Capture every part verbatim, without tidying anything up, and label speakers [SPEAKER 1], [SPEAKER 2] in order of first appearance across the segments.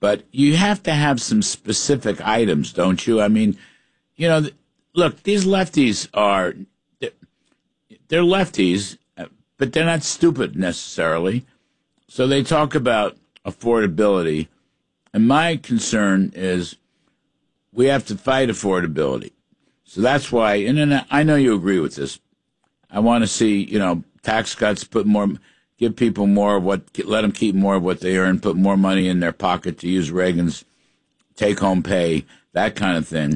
[SPEAKER 1] but you have to have some specific items, don't you? I mean, you know, look, these lefties are, they're lefties, but they're not stupid necessarily. So they talk about affordability. And my concern is we have to fight affordability. So that's why, and then I know you agree with this. I want to see, you know, tax cuts, put more, give people more of what, let them keep more of what they earn, put more money in their pocket, to use Reagan's take-home pay, that kind of thing.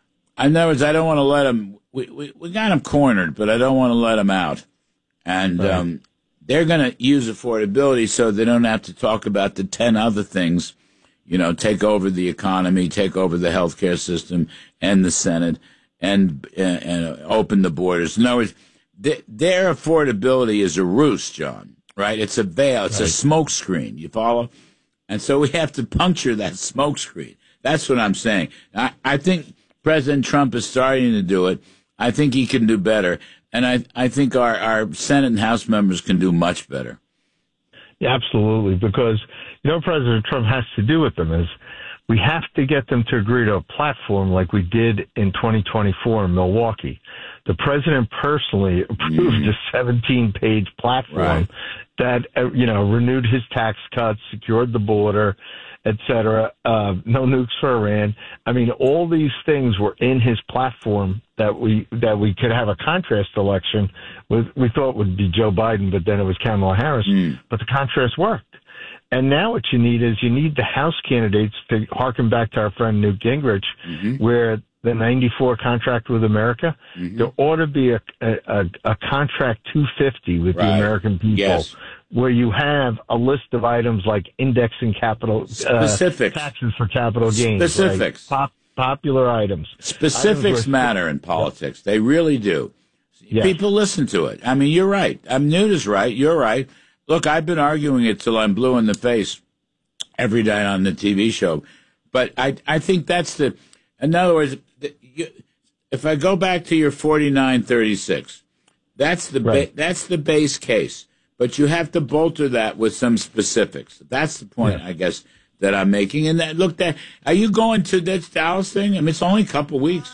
[SPEAKER 1] In other words, I don't want to let them, we, we, we got them cornered, but I don't want to let them out. And
[SPEAKER 2] right.
[SPEAKER 1] um, they're going to use affordability so they don't have to talk about the ten other things, you know, take over the economy, take over the healthcare system and the Senate, and, and, and open the borders. In other words, th- their affordability is a ruse, John, right? It's a veil. It's right. a smoke screen. You follow? And so we have to puncture that smoke screen. That's what I'm saying. I, I think President Trump is starting to do it. I think he can do better. And I, I think our, our Senate and House members can do much better.
[SPEAKER 2] Yeah, absolutely. Because, you know, what President Trump has to do with them is we have to get them to agree to a platform like we did in twenty twenty-four in Milwaukee. The president personally approved mm. a seventeen-page platform
[SPEAKER 1] right.
[SPEAKER 2] that, uh, you know, renewed his tax cuts, secured the border, et cetera, uh, no nukes for Iran. I mean, all these things were in his platform that we that we could have a contrast election with. We thought would be Joe Biden, but then it was Kamala Harris. Mm. But the contrast worked. And now what you need is you need the House candidates to harken back to our friend Newt Gingrich, mm-hmm. where the ninety-four contract with America, mm-hmm. there ought to be a, a, a contract two fifty with right. the American people.
[SPEAKER 1] Yes.
[SPEAKER 2] Where you have a list of items like indexing capital
[SPEAKER 1] specifics,
[SPEAKER 2] uh, taxes for capital gains,
[SPEAKER 1] specifics,
[SPEAKER 2] right? Pop, popular items.
[SPEAKER 1] Specifics items matter in politics; yeah. they really do. Yes. People listen to it. I mean, you're right. I'm Newt is right. You're right. Look, I've been arguing it till I'm blue in the face every night on the T V show, but I I think that's the. In other words, the, you, if I go back to your forty-nine thirty-six, that's the
[SPEAKER 2] right.
[SPEAKER 1] ba- that's the base case. But you have to bolster that with some specifics. That's the point, yeah. I guess, that I'm making. And that, look, that are you going to this Dallas thing? I mean, it's only a couple weeks.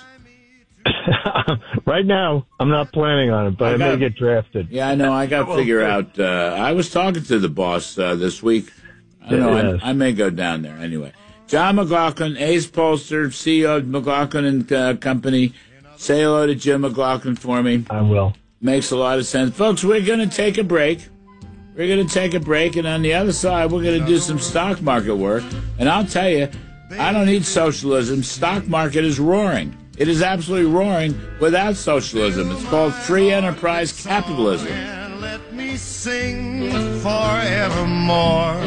[SPEAKER 2] Right now, I'm not planning on it, but I, I got, may get drafted.
[SPEAKER 1] Yeah, I know. I got to figure out. Uh, I was talking to the boss uh, this week. I don't know. Yes. I, I may go down there anyway. John McLaughlin, ace pollster, C E O of McLaughlin and uh, Company. Say hello to Jim McLaughlin for me.
[SPEAKER 2] I will.
[SPEAKER 1] Makes a lot of sense. Folks, we're going to take a break. We're going to take a break, and on the other side, we're going to do some stock market work. And I'll tell you, I don't need socialism. Stock market is roaring. It is absolutely roaring without socialism. It's called free enterprise capitalism.
[SPEAKER 3] Let me sing forevermore.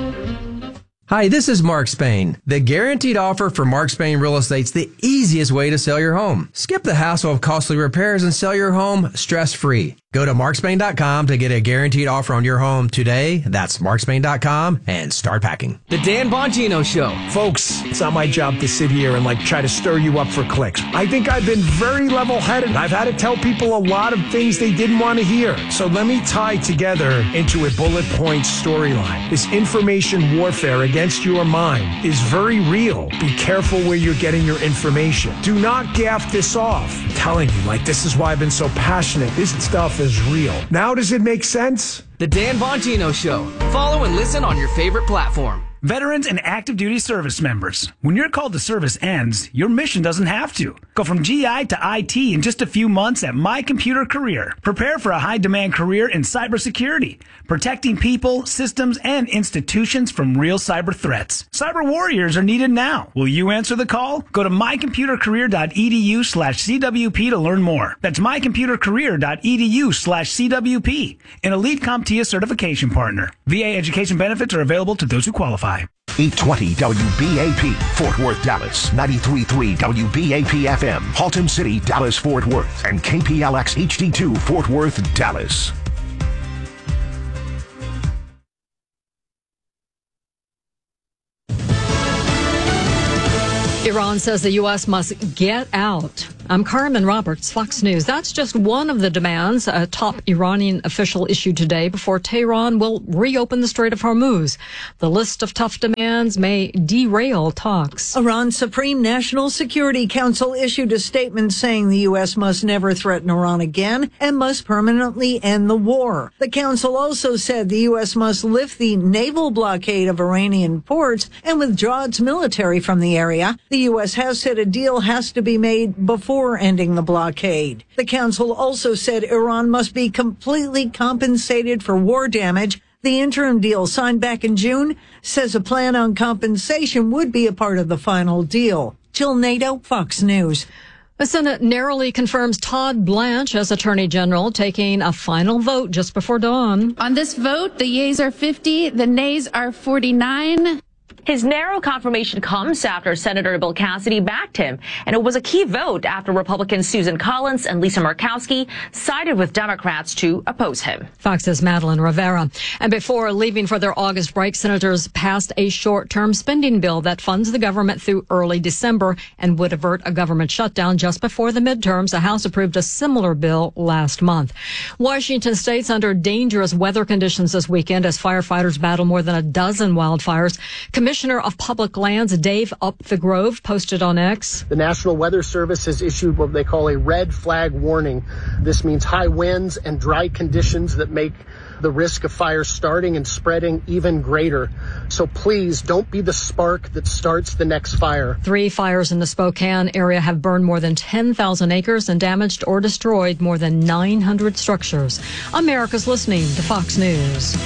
[SPEAKER 4] Hi, this is Mark Spain. The guaranteed offer for Mark Spain Real Estate's the easiest way to sell your home. Skip the hassle of costly repairs and sell your home stress-free. Go to mark spain dot com to get a guaranteed offer on your home today. That's mark spain dot com and start packing.
[SPEAKER 5] The Dan Bongino Show.
[SPEAKER 6] Folks, it's not my job to sit here and like try to stir you up for clicks. I think I've been very level-headed. I've had to tell people a lot of things they didn't want to hear. So let me tie together into a bullet point storyline. This information warfare against your mind is very real. Be careful where you're getting your information. Do not gaff this off. I'm telling you, like, this is why I've been so passionate. This stuff is real. Now does it make sense?
[SPEAKER 5] The Dan Bongino Show. Follow and listen on your favorite platform.
[SPEAKER 7] Veterans and active duty service members. When your call to service ends, your mission doesn't have to. Go from G I to I T in just a few months at My Computer Career. Prepare for a high-demand career in cybersecurity, protecting people, systems, and institutions from real cyber threats. Cyber warriors are needed now. Will you answer the call? Go to my computer career dot e d u slash c w p to learn more. That's my computer career dot e d u slash c w p. An elite CompTIA certification partner. V A education benefits are available to those who qualify.
[SPEAKER 8] eight twenty W B A P, Fort Worth, Dallas. ninety-three point three W B A P F M, Haltom City, Dallas, Fort Worth. And K P L X H D two, Fort Worth, Dallas.
[SPEAKER 9] Iran says the U S must get out. I'm Carmen Roberts, Fox News. That's just one of the demands a top Iranian official issued today before Tehran will reopen the Strait of Hormuz. The list of tough demands may derail talks.
[SPEAKER 10] Iran's Supreme National Security Council issued a statement saying the U S must never threaten Iran again and must permanently end the war. The council also said the U S must lift the naval blockade of Iranian ports and withdraw its military from the area. The U S has said a deal has to be made before ending the blockade. The council also said Iran must be completely compensated for war damage. The interim deal signed back in June says a plan on compensation would be a part of the final deal. Jill Nato, Fox News.
[SPEAKER 9] The Senate narrowly confirms Todd Blanche as Attorney General, taking a final vote just before dawn.
[SPEAKER 11] On this vote, the yeas are fifty, the nays are forty-nine.
[SPEAKER 12] His narrow confirmation comes after Senator Bill Cassidy backed him, and it was a key vote after Republicans Susan Collins and Lisa Murkowski sided with Democrats to oppose him.
[SPEAKER 9] Fox's Madeline Rivera. And before leaving for their August break, senators passed a short-term spending bill that funds the government through early December and would avert a government shutdown just before the midterms. The House approved a similar bill last month. Washington State's under dangerous weather conditions this weekend as firefighters battle more than a dozen wildfires. Commissioner of Public Lands Dave Up the Grove posted on X.
[SPEAKER 13] The National Weather Service has issued what they call a red flag warning. This means high winds and dry conditions that make the risk of fire starting and spreading even greater. So please don't be the spark that starts the next fire.
[SPEAKER 9] Three fires in the Spokane area have burned more than ten thousand acres and damaged or destroyed more than nine hundred structures. America's listening to Fox News.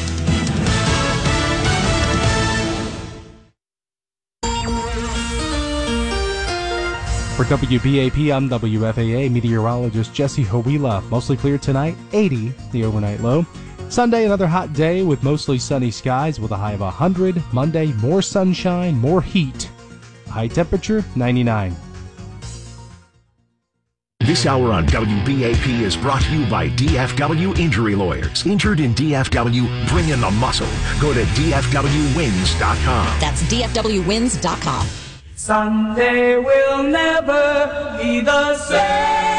[SPEAKER 14] For W B A P, I'm W F A A meteorologist Jesse Hawila. Mostly clear tonight, eighty, the overnight low. Sunday, another hot day with mostly sunny skies with a high of one hundred. Monday, more sunshine, more heat. High temperature, ninety-nine.
[SPEAKER 8] This hour on W B A P is brought to you by D F W Injury Lawyers. Injured in D F W, bring in the muscle. Go to D F W wins dot com.
[SPEAKER 15] That's D F W wins dot com.
[SPEAKER 16] Sunday will never be the same.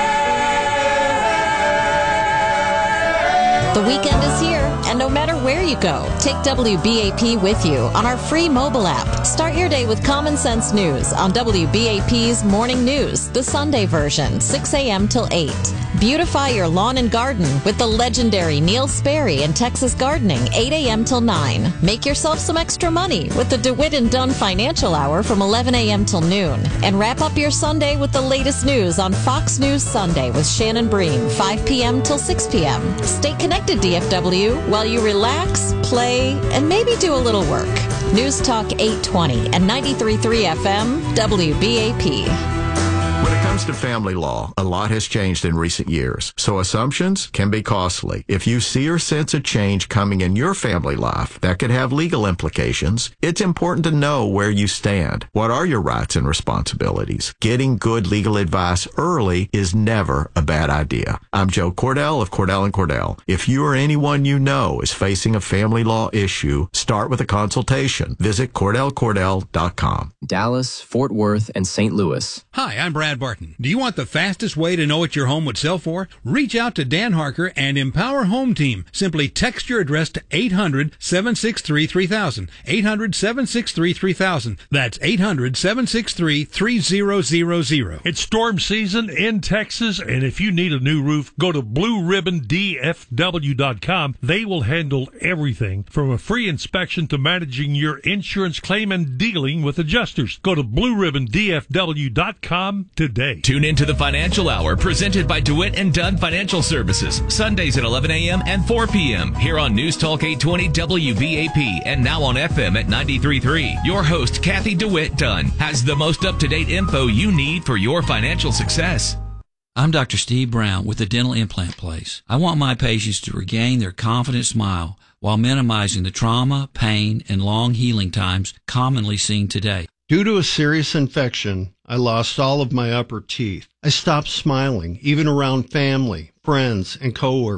[SPEAKER 15] The weekend is here, and no matter where you go, take W B A P with you on our free mobile app. Start your day with common sense news on W B A P's Morning News, the Sunday version, six a.m. till eight. Beautify your lawn and garden with the legendary Neil Sperry and Texas Gardening, eight a.m. till nine. Make yourself some extra money with the DeWitt and Dunn Financial Hour from eleven a.m. till noon. And wrap up your Sunday with the latest news on Fox News Sunday with Shannon Bream, five p.m. till six p.m. Stay connected, D F W, while you relax, play, and maybe do a little work. News Talk eight twenty and ninety-three point three F M, W B A P.
[SPEAKER 17] When it comes to family law, a lot has changed in recent years, so assumptions can be costly. If you see or sense a change coming in your family life that could have legal implications, it's important to know where you stand. What are your rights and responsibilities? Getting good legal advice early is never a bad idea. I'm Joe Cordell of Cordell and Cordell. If you or anyone you know is facing a family law issue, start with a consultation. Visit Cordell Cordell dot com.
[SPEAKER 18] Dallas, Fort Worth, and Saint Louis.
[SPEAKER 19] Hi, I'm Brad Barton. Do you want the fastest way to know what your home would sell for? Reach out to Dan Harker and Empower Home Team. Simply text your address to eight hundred, seven six three, three thousand. eight hundred, seven six three, three thousand. That's eight hundred, seven six three, three thousand.
[SPEAKER 20] It's storm season in Texas, and if you need a new roof, go to blue ribbon D F W dot com. They will handle everything from a free inspection to managing your insurance claim and dealing with adjusters. Go to blue ribbon D F W dot com today.
[SPEAKER 21] Tune into the Financial Hour presented by DeWitt and Dunn Financial Services, Sundays at eleven a.m. and four p.m. here on News Talk eight twenty W B A P and now on F M at ninety-three point three. Your host, Kathy DeWitt Dunn, has the most up-to-date info you need for your financial success.
[SPEAKER 22] I'm Doctor Steve Brown with the Dental Implant Place. I want my patients to regain their confident smile while minimizing the trauma, pain, and long healing times commonly seen today.
[SPEAKER 23] Due to a serious infection, I lost all of my upper teeth. I stopped smiling, even around family, friends, and coworkers.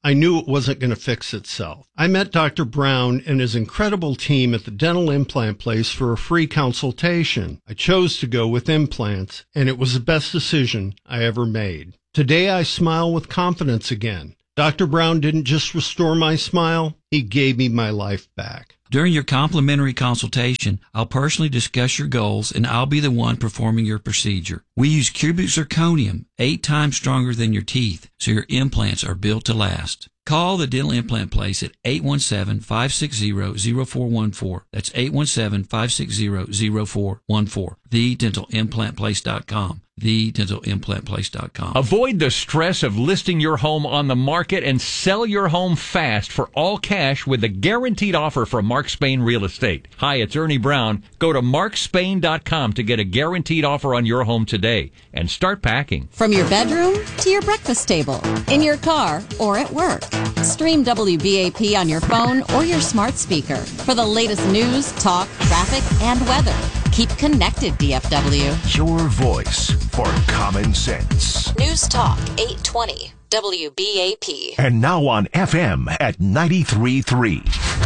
[SPEAKER 23] I knew it wasn't going to fix itself. I met Doctor Brown and his incredible team at the Dental Implant Place for a free consultation. I chose to go with implants, and it was the best decision I ever made. Today, I smile with confidence again. Doctor Brown didn't just restore my smile, he gave me my life back.
[SPEAKER 22] During your complimentary consultation, I'll personally discuss your goals, and I'll be the one performing your procedure. We use cubic zirconium, eight times stronger than your teeth, so your implants are built to last. Call the Dental Implant Place at eight one seven, five six zero, zero four one four. That's eight one seven, five six zero, zero four one four. the dental implant place dot com. the dental implant place dot com.
[SPEAKER 1] Avoid the stress of listing your home on the market and sell your home fast for all cash with the guaranteed offer from Mark Spain Real Estate. Hi, it's Ernie Brown. Go to mark spain dot com to get a guaranteed offer on your home today and start packing.
[SPEAKER 15] From your bedroom to your breakfast table, in your car, or at work. Stream W B A P on your phone or your smart speaker for the latest news, talk, traffic, and weather. Keep connected, D F W.
[SPEAKER 8] Your voice for common sense.
[SPEAKER 15] News Talk eight twenty W B A P.
[SPEAKER 8] And now on F M at ninety-three point three.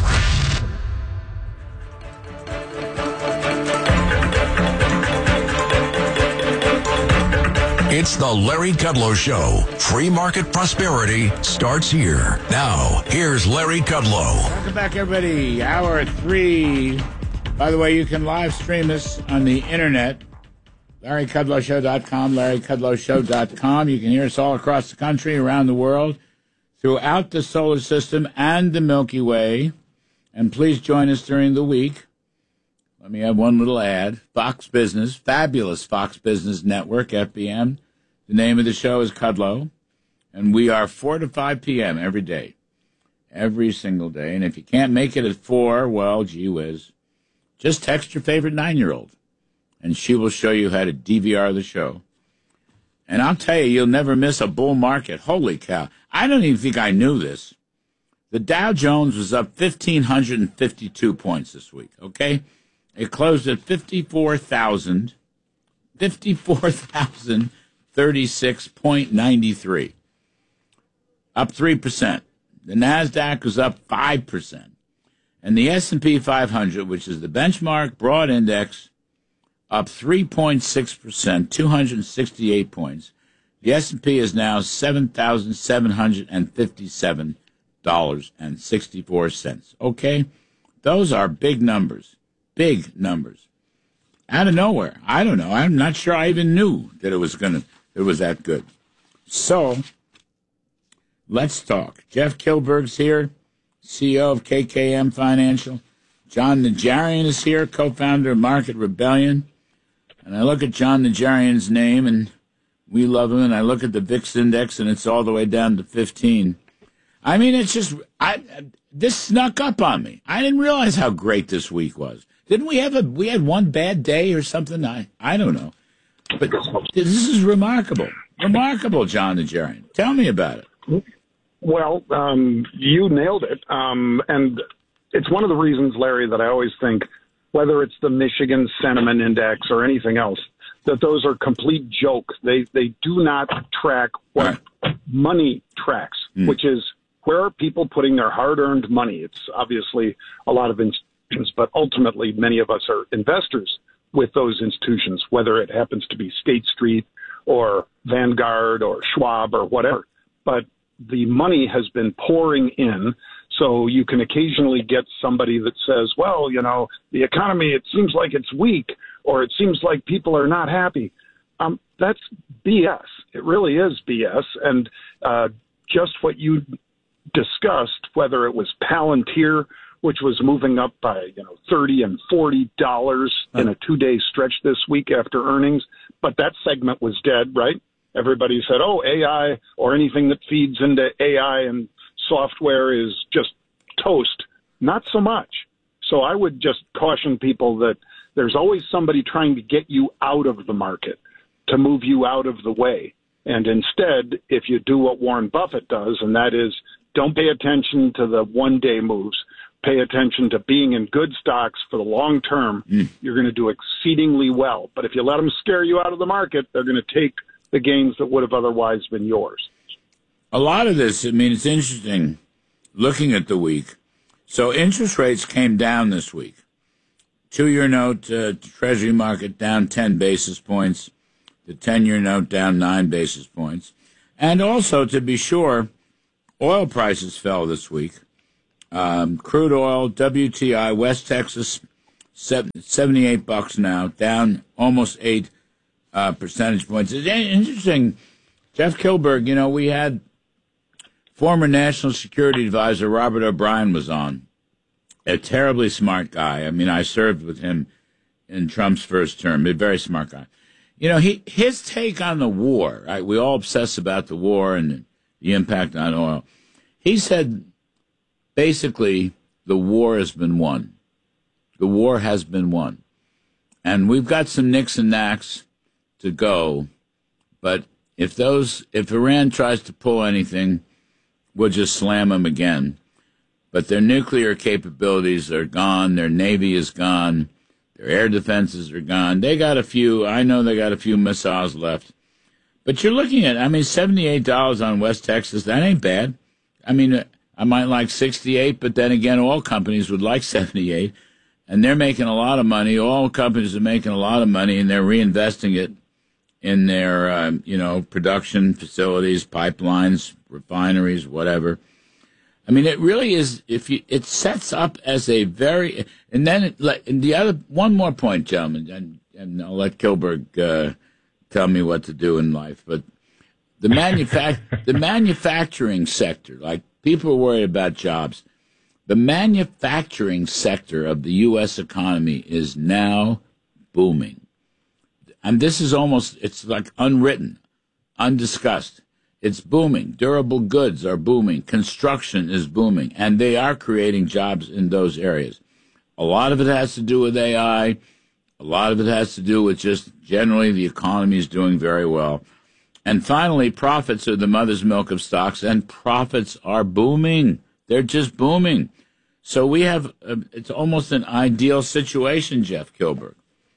[SPEAKER 8] It's the Larry Kudlow Show. Free market prosperity starts here. Now, here's Larry Kudlow.
[SPEAKER 2] Welcome back, everybody. Hour three. By the way, you can live stream us on the internet. Larry Kudlow Show dot com, Larry Kudlow Show dot com. You can hear us all across the country, around the world, throughout the solar system and the Milky Way. And please join us during the week. Let me have one little ad. Fox Business, fabulous Fox Business Network, F B M. The name of the show is Kudlow. And we are four to five p.m. every day. Every single day. And if you can't make it at four, well, gee whiz. Just text your favorite nine-year-old, and she will show you how to D V R the show. And I'll tell you, you'll never miss a bull market. Holy cow. I don't even think I knew this. The Dow Jones was up one thousand five hundred fifty-two points this week, okay? It closed at fifty-four thousand, fifty-four thousand thirty-six point nine three, up three percent. The NASDAQ was up five percent. And the S and P five hundred, which is the benchmark broad index, up three point six percent, two hundred sixty-eight points. The S and P is now seven thousand seven hundred fifty-seven dollars and sixty-four cents. Okay? Those are big numbers. Big numbers. Out of nowhere. I don't know. I'm not sure I even knew that it was gonna it was that good. So, let's talk. Jeff Kilberg's here. C E O of K K M Financial. John Najarian is here, co-founder of Market Rebellion. And I look at John Najarian's name, and we love him, and I look at the V I X index, and it's all the way down to fifteen. I mean, it's just, I this snuck up on me. I didn't realize how great this week was. Didn't we have a, we had one bad day or something? I, I don't know. But this is remarkable. Remarkable, John Najarian. Tell me about it.
[SPEAKER 3] Well, um, you nailed it. Um, and it's one of the reasons, Larry, that I always think, whether it's the Michigan Sentiment Index or anything else, that those are complete jokes. They they do not track what right. money tracks, mm. which is where are people putting their hard-earned money. It's obviously a lot of institutions, but ultimately many of us are investors with those institutions, whether it happens to be State Street or Vanguard or Schwab or whatever. But the money has been pouring in, so you can occasionally get somebody that says, well, you know, the economy, it seems like it's weak, or it seems like people are not happy. Um, that's B S. It really is B S. And uh, just what you discussed, whether it was Palantir, which was moving up by, you know, thirty and forty dollars in a two-day stretch this week after earnings, but that segment was dead, right? Everybody said, oh, A I or anything that feeds into A I and software is just toast. Not so much. So I would just caution people that there's always somebody trying to get you out of the market, to move you out of the way. And instead, if you do what Warren Buffett does, and that is don't pay attention to the one-day moves, pay attention to being in good stocks for the long term, mm. you're going to do exceedingly well. But if you let them scare you out of the market, they're going to take the gains that would have otherwise been yours.
[SPEAKER 2] a lot of this, I mean, it's interesting looking at the week. So interest rates came down this week. Two-year note, uh, Treasury market down ten basis points. The ten-year note down nine basis points. And also, to be sure, oil prices fell this week. Um, crude oil, W T I, West Texas, seventy-eight bucks now, down almost eight uh, percentage points. It's interesting. Jeff Kilberg, you know, we had former National Security Advisor Robert O'Brien was on, a terribly smart guy. I mean, I served with him in Trump's first term, a very smart guy. You know, he his take on the war, right? We all obsess about the war and the impact on oil. He said, basically, the war has been won. The war has been won. And we've got some nicks and knacks to go, but if those, if Iran tries to pull anything, we'll just slam them again. But their nuclear capabilities are gone. Their Navy is gone. Their air defenses are gone. They got a few, I know they got a few missiles left. But you're looking at, I mean, seventy-eight dollars on West Texas, that ain't bad. I mean, I might like sixty-eight, but then again, all companies would like seventy-eight. And they're making a lot of money. All companies are making a lot of money, and they're reinvesting it in their, uh, you know, production facilities, pipelines, refineries, whatever. I mean, it really is. If you, it sets up as a very, and then it, and the other one more point, gentlemen, and, and I'll let Kilberg uh, tell me what to do in life. But the manufac- the manufacturing sector, like people are worried about jobs. The manufacturing sector of the U S economy is now booming. And this is almost, it's like unwritten, undiscussed. It's booming. Durable goods are booming. Construction is booming. And they are creating jobs in those areas. A lot of it has to do with A I. A lot of it has to do with just generally the economy is doing very well. And finally, profits are the mother's milk of stocks, and profits are booming. They're just booming. So we have, a, it's almost an ideal situation, Jeff Kilberg.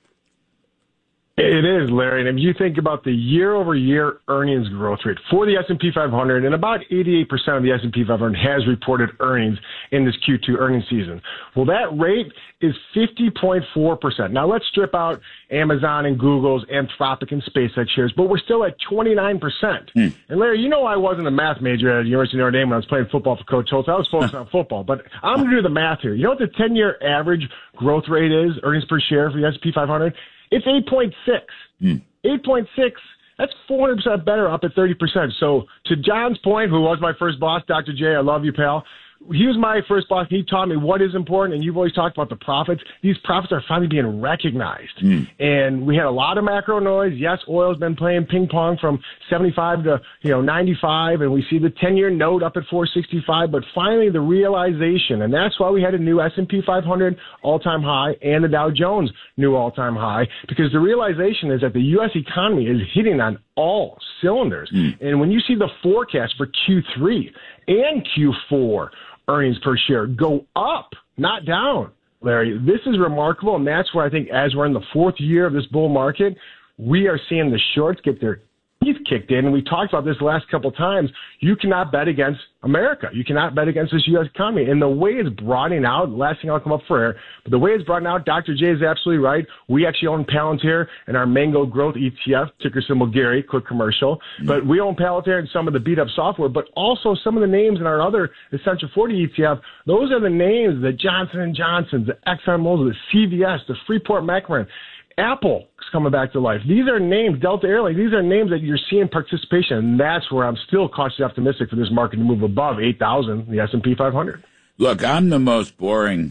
[SPEAKER 4] It is, Larry. And if you think about the year-over-year earnings growth rate for the S and P five hundred, and about eighty-eight percent of the S and P five hundred has reported earnings in this Q two earnings season. Well, that rate is fifty point four percent. Now, let's strip out Amazon and Google's Anthropic and SpaceX shares, but we're still at twenty-nine percent. Mm. And, Larry, you know I wasn't a math major at University of Notre Dame when I was playing football for Coach Holtz. I was focused on football. But I'm going to do the math here. You know what the ten-year average growth rate is, earnings per share for the S and P five hundred? It's eight point six. Mm. eight point six, that's four hundred percent better, up at thirty percent. So to John's point, who was my first boss, Doctor J, I love you, pal. He was my first boss. He taught me what is important, and you've always talked about the profits. These profits are finally being recognized. Mm. And we had a lot of macro noise. Yes, oil's been playing ping pong from seventy-five to you know ninety-five, and we see the ten-year note up at four sixty-five. But finally, the realization, and that's why we had a new S and P five hundred all-time high and the Dow Jones new all-time high, because the realization is that the U S economy is hitting on all cylinders. Mm. And when you see the forecast for Q three and Q four, earnings per share go up, not down, Larry. This is remarkable, and that's where I think as we're in the fourth year of this bull market, we are seeing the shorts get their teeth kicked in. And we talked about this the last couple of times. You cannot bet against America. You cannot bet against this U S economy. And the way it's broadening out, last thing I'll come up for air, but the way it's broadening out, Doctor J is absolutely right. We actually own Palantir and our Mango Growth E T F, ticker symbol Gary, quick commercial. Mm-hmm. But we own Palantir and some of the beat-up software, but also some of the names in our other Essential forty E T F. Those are the names, the Johnson and Johnsons, the ExxonMobil, the C V S, the Freeport-McMoran. Apple is coming back to life. These are names, Delta Airlines, these are names that you're seeing participation, and that's where I'm still cautiously optimistic for this market to move above eight thousand, the S and P five hundred.
[SPEAKER 2] Look, I'm the most boring,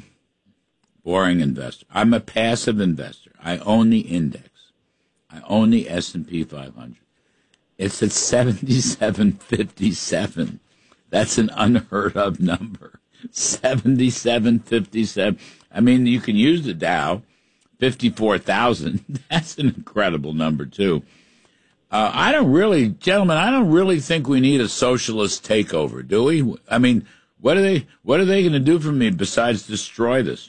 [SPEAKER 2] boring investor. I'm a passive investor. I own the index. I own the S and P five hundred. It's at seventy-seven fifty-seven. That's an unheard of number. seventy-seven fifty-seven. I mean, you can use the Dow. fifty-four thousand. That's an incredible number, too. Uh, I don't really, gentlemen, I don't really think we need a socialist takeover, do we? I mean, what are they, what are they going to do for me besides destroy this?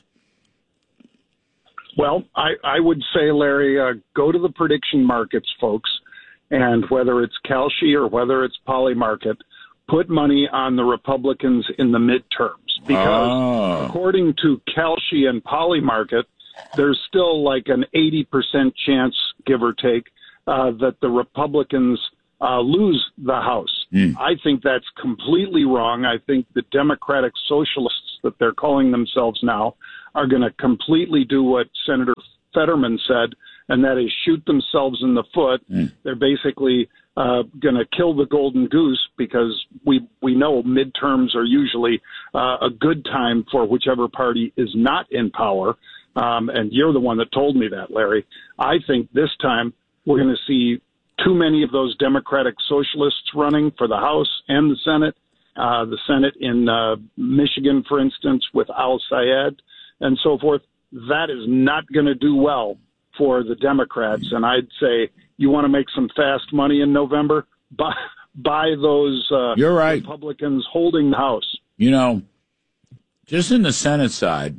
[SPEAKER 3] Well, I, I would say, Larry, uh, go to the prediction markets, folks, and whether it's Kalshi or whether it's Polymarket, put money on the Republicans in the midterms. Because
[SPEAKER 2] oh.
[SPEAKER 3] according to Kalshi and Polymarket, there's still like an eighty percent chance, give or take, uh, that the Republicans uh, lose the House.
[SPEAKER 2] Mm.
[SPEAKER 3] I think that's completely wrong. I think the Democratic Socialists that they're calling themselves now are going to completely do what Senator Fetterman said, and that is shoot themselves in the foot.
[SPEAKER 2] Mm.
[SPEAKER 3] They're basically uh, going to kill the golden goose because we we know midterms are usually uh, a good time for whichever party is not in power. Um, and you're the one that told me that, Larry. I think this time we're going to see too many of those Democratic Socialists running for the House and the Senate. Uh, the Senate in uh, Michigan, for instance, with Al Sayed and so forth. That is not going to do well for the Democrats. And I'd say you want to make some fast money in November, buy, buy those uh,
[SPEAKER 2] You're right.
[SPEAKER 3] Republicans holding the House.
[SPEAKER 2] You know, just in the Senate side,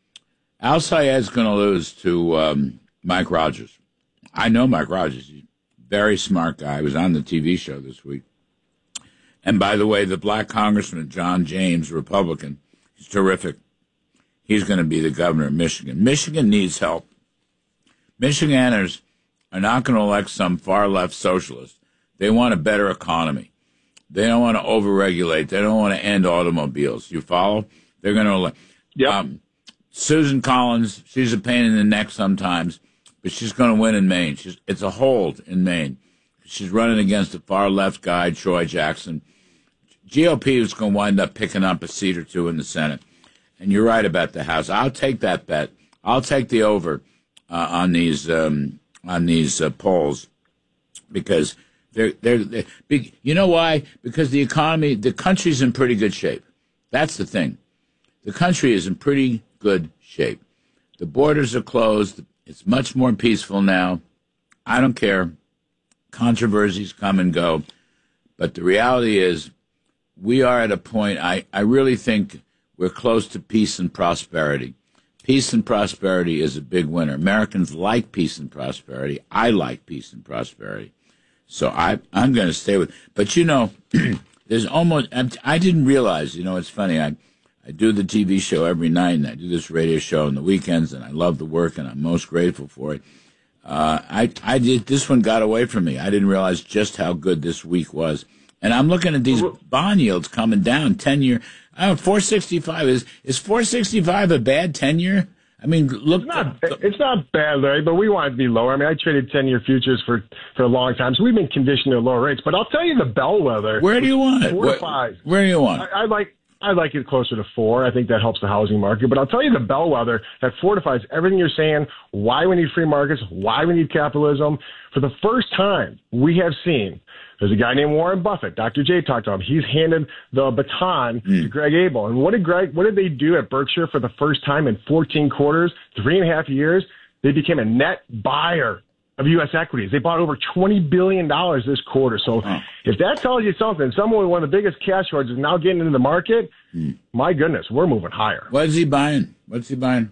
[SPEAKER 2] Al Sayed's going to lose to um, Mike Rogers. I know Mike Rogers. He's a very smart guy. He was on the T V show this week. And by the way, the black congressman, John James, Republican, he's terrific. He's going to be the governor of Michigan. Michigan needs help. Michiganders are not going to elect some far-left socialist. They want a better economy. They don't want to overregulate. They don't want to end automobiles. You follow? They're going to elect.
[SPEAKER 3] Yep.
[SPEAKER 2] Um, Susan Collins, she's a pain in the neck sometimes, but she's going to win in Maine. She's, it's a hold in Maine. She's running against a far-left guy, Troy Jackson. G O P is going to wind up picking up a seat or two in the Senate. And you're right about the House. I'll take that bet. I'll take the over uh, on these um, on these uh, polls because they're, they're they're big. You know why? Because the economy, the country's in pretty good shape. That's the thing. The country is in pretty good shape. The borders are closed. It's much more peaceful now. I don't care. Controversies come and go. But the reality is we are at a point, I, I really think we're close to peace and prosperity. Peace and prosperity is a big winner. Americans like peace and prosperity. I like peace and prosperity. So I, I'm going to stay with, but you know, there's almost, I didn't realize, you know, it's funny. I, I do the T V show every night and I do this radio show on the weekends and I love the work and I'm most grateful for it. Uh, I, I did, this one got away from me. I didn't realize just how good this week was. And I'm looking at these bond yields coming down ten year. Uh, four sixty-five is is four sixty-five a bad ten year? I mean, look,
[SPEAKER 4] it's not, it's not bad, Larry, but we want it to be lower. I mean, I traded ten year futures for, for a long time, so we've been conditioned to lower rates. But I'll tell you the bellwether.
[SPEAKER 2] Where do you want it?
[SPEAKER 4] Four
[SPEAKER 2] Where,
[SPEAKER 4] to five.
[SPEAKER 2] Where do you want it?
[SPEAKER 4] I, I like. I like it closer to four. I think that helps the housing market. But I'll tell you the bellwether that fortifies everything you're saying, why we need free markets, why we need capitalism. For the first time, we have seen, there's a guy named Warren Buffett, Doctor J talked about him. He's handed the baton mm. to Greg Abel. And what did Greg, what did they do at Berkshire for the first time in fourteen quarters, three and a half years? They became a net buyer of U S equities. They bought over twenty billion dollars this quarter. So oh. if that tells you something, someone with one of the biggest cash hoards is now getting into the market, mm. my goodness, we're moving higher.
[SPEAKER 2] What is he buying? What's he buying?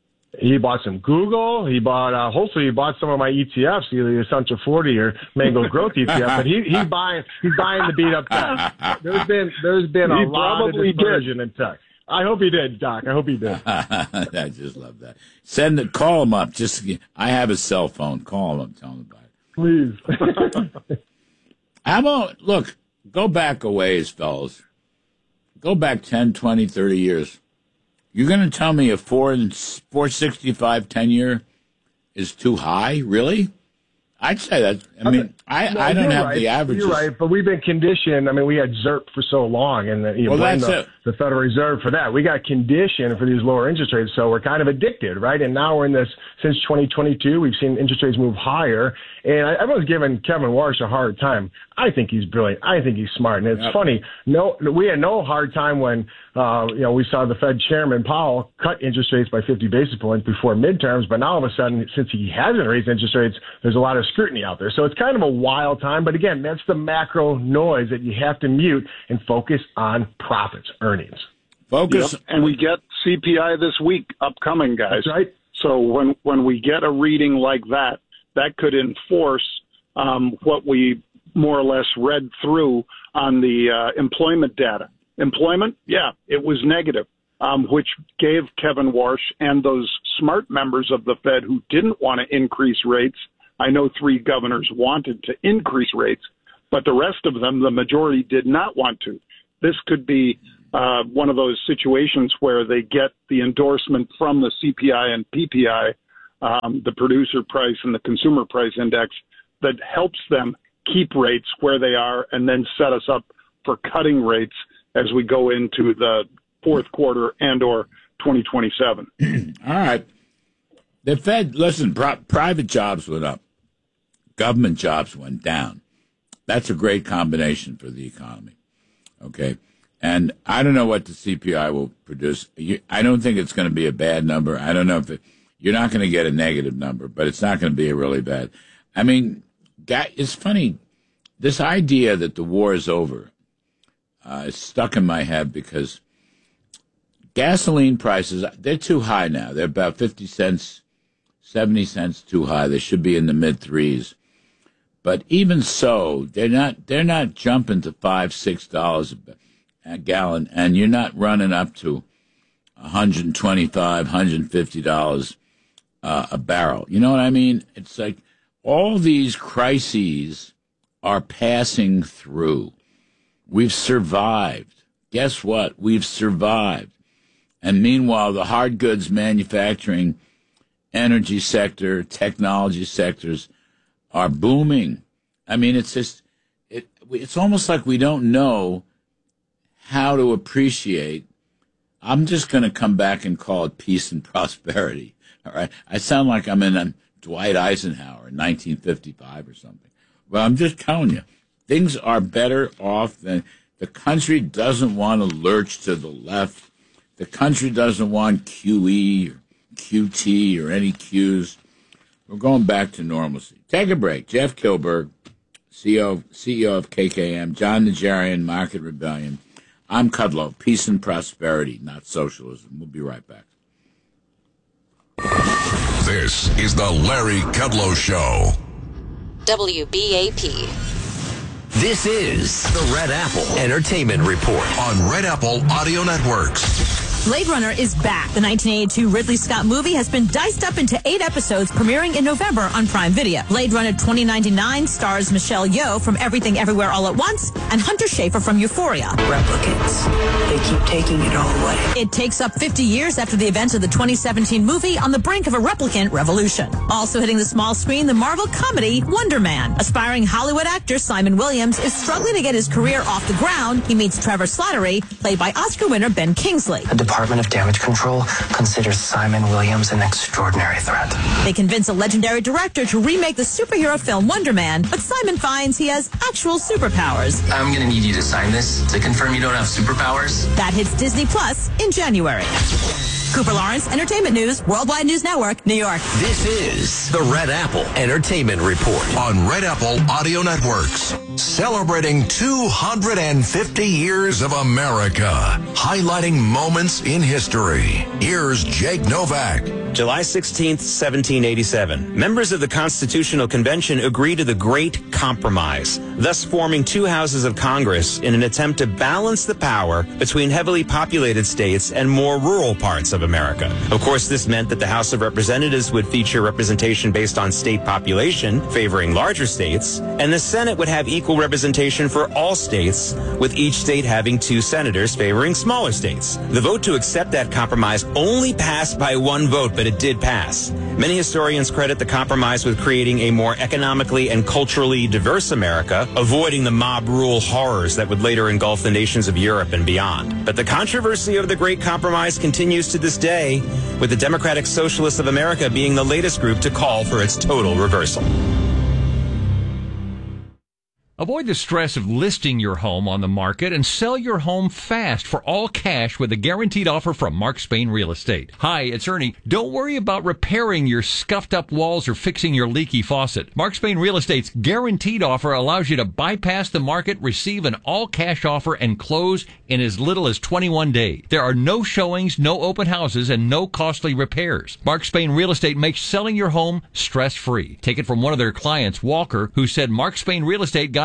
[SPEAKER 4] He bought some Google. He bought, uh, hopefully he bought some of my E T Fs, either the Essential forty or Mango Growth E T F, but he, he's buying, he's buying the beat up tech. There's been, there's been a
[SPEAKER 3] he
[SPEAKER 4] lot of dispersion
[SPEAKER 3] did.
[SPEAKER 4] in tech. I hope he did, Doc. I hope he did.
[SPEAKER 2] I just love that. Send it, call him up. Just, I have a cell phone. Call him up. Tell him about
[SPEAKER 4] it.
[SPEAKER 2] Please. How about, look, go back a ways, fellas. Go back ten, twenty, thirty years. You're going to tell me a four and four sixty-five ten year is too high? Really? I'd say that. I mean, I,
[SPEAKER 4] no,
[SPEAKER 2] I don't have
[SPEAKER 4] right.
[SPEAKER 2] the averages.
[SPEAKER 4] You're right, but we've been conditioned. I mean, we had ZIRP for so long, and you know,
[SPEAKER 2] well,
[SPEAKER 4] blame
[SPEAKER 2] that's
[SPEAKER 4] the, the Federal Reserve for that. We got conditioned for these lower interest rates, so we're kind of addicted, right? And now we're in this, since twenty twenty-two, we've seen interest rates move higher, and I, everyone's giving Kevin Warsh a hard time. I think he's brilliant. I think he's smart, and it's yep. funny. No, we had no hard time when uh, you know we saw the Fed Chairman Powell cut interest rates by fifty basis points before midterms, but now all of a sudden, since he hasn't raised interest rates, there's a lot of scrutiny out there. So it's kind of a wild time, but again, that's the macro noise that you have to mute and focus on profits, earnings.
[SPEAKER 2] Focus,
[SPEAKER 3] yep. And we get C P I this week upcoming, guys.
[SPEAKER 4] That's right.
[SPEAKER 3] So when when we get a reading like that, that could enforce um, what we more or less read through on the uh, employment data. Employment, yeah, it was negative, um, which gave Kevin Warsh and those smart members of the Fed who didn't want to increase rates. I know three governors wanted to increase rates, but the rest of them, the majority, did not want to. This could be uh, one of those situations where they get the endorsement from the C P I and P P I, um, the producer price and the consumer price index, that helps them keep rates where they are and then set us up for cutting rates as we go into the fourth quarter and or twenty twenty-seven.
[SPEAKER 2] All right. The Fed, listen, pri- private jobs went up. Government jobs went down. That's a great combination for the economy. Okay. And I don't know what the C P I will produce. You, I don't think it's going to be a bad number. I don't know if it, you're not going to get a negative number, but it's not going to be a really bad. I mean, it's funny. This idea that the war is over uh, is stuck in my head because gasoline prices, they're too high now. They're about fifty cents, seventy cents too high. They should be in the mid threes. But even so, they're not, they're not jumping to five, six dollars a gallon, and you're not running up to one hundred twenty-five, one hundred fifty dollars uh, a barrel. You know what I mean? It's like all these crises are passing through. We've survived. Guess what? We've survived. And meanwhile, the hard goods manufacturing, energy sector, technology sectors are booming. I mean, it's just, it, it's almost like we don't know how to appreciate. I'm just going to come back and call it peace and prosperity. All right. I sound like I'm in um, Dwight Eisenhower in nineteen fifty-five or something. Well, I'm just telling you, things are better off than the country doesn't want to lurch to the left. The country doesn't want Q E or Q T or any Qs. We're going back to normalcy. Take a break. Jeff Kilberg, C E O, C E O of K K M, John Najarian, Market Rebellion. I'm Kudlow. Peace and prosperity, not socialism. We'll be right back.
[SPEAKER 5] This is the Larry Kudlow Show.
[SPEAKER 15] W B A P.
[SPEAKER 5] This is the Red Apple Entertainment Report on Red Apple Audio Networks.
[SPEAKER 6] Blade Runner is back. The nineteen eighty-two Ridley Scott movie has been diced up into eight episodes, premiering in November on Prime Video. Blade Runner twenty ninety-nine stars Michelle Yeoh from Everything Everywhere All at Once and Hunter Schafer from Euphoria.
[SPEAKER 7] Replicants. They keep taking it all away.
[SPEAKER 6] It takes up fifty years after the events of the twenty seventeen movie on the brink of a replicant revolution. Also hitting the small screen, the Marvel comedy Wonder Man. Aspiring Hollywood actor Simon Williams is struggling to get his career off the ground. He meets Trevor Slattery, played by Oscar winner Ben Kingsley.
[SPEAKER 7] The Department of Damage Control considers Simon Williams an extraordinary threat.
[SPEAKER 6] They convince a legendary director to remake the superhero film Wonder Man, but Simon finds he has actual superpowers.
[SPEAKER 24] I'm going to need you to sign this to confirm you don't have superpowers.
[SPEAKER 6] That hits Disney Plus in January. Cooper Lawrence, Entertainment News, Worldwide News Network, New York.
[SPEAKER 5] This is the Red Apple Entertainment Report on Red Apple Audio Networks. Celebrating two hundred fifty years of America, highlighting moments in history. Here's Jake Novak.
[SPEAKER 25] July sixteenth, seventeen eighty-seven. Members of the Constitutional Convention agreed to the Great Compromise, thus forming two houses of Congress in an attempt to balance the power between heavily populated states and more rural parts of America. Of course, this meant that the House of Representatives would feature representation based on state population, favoring larger states, and the Senate would have equal representation for all states, with each state having two senators favoring smaller states. The vote to accept that compromise only passed by one vote, but it did pass. Many historians credit the compromise with creating a more economically and culturally diverse America, avoiding the mob rule horrors that would later engulf the nations of Europe and beyond. But the controversy of the Great Compromise continues to this day, with the Democratic Socialists of America being the latest group to call for its total reversal.
[SPEAKER 1] Avoid the stress of listing your home on the market and sell your home fast for all cash with a guaranteed offer from Mark Spain Real Estate. Hi, it's Ernie. Don't worry about repairing your scuffed up walls or fixing your leaky faucet. Mark Spain Real Estate's guaranteed offer allows you to bypass the market, receive an all cash offer, and close in as little as twenty-one days. There are no showings, no open houses, and no costly repairs. Mark Spain Real Estate makes selling your home stress free. Take it from one of their clients, Walker, who said Mark Spain Real Estate got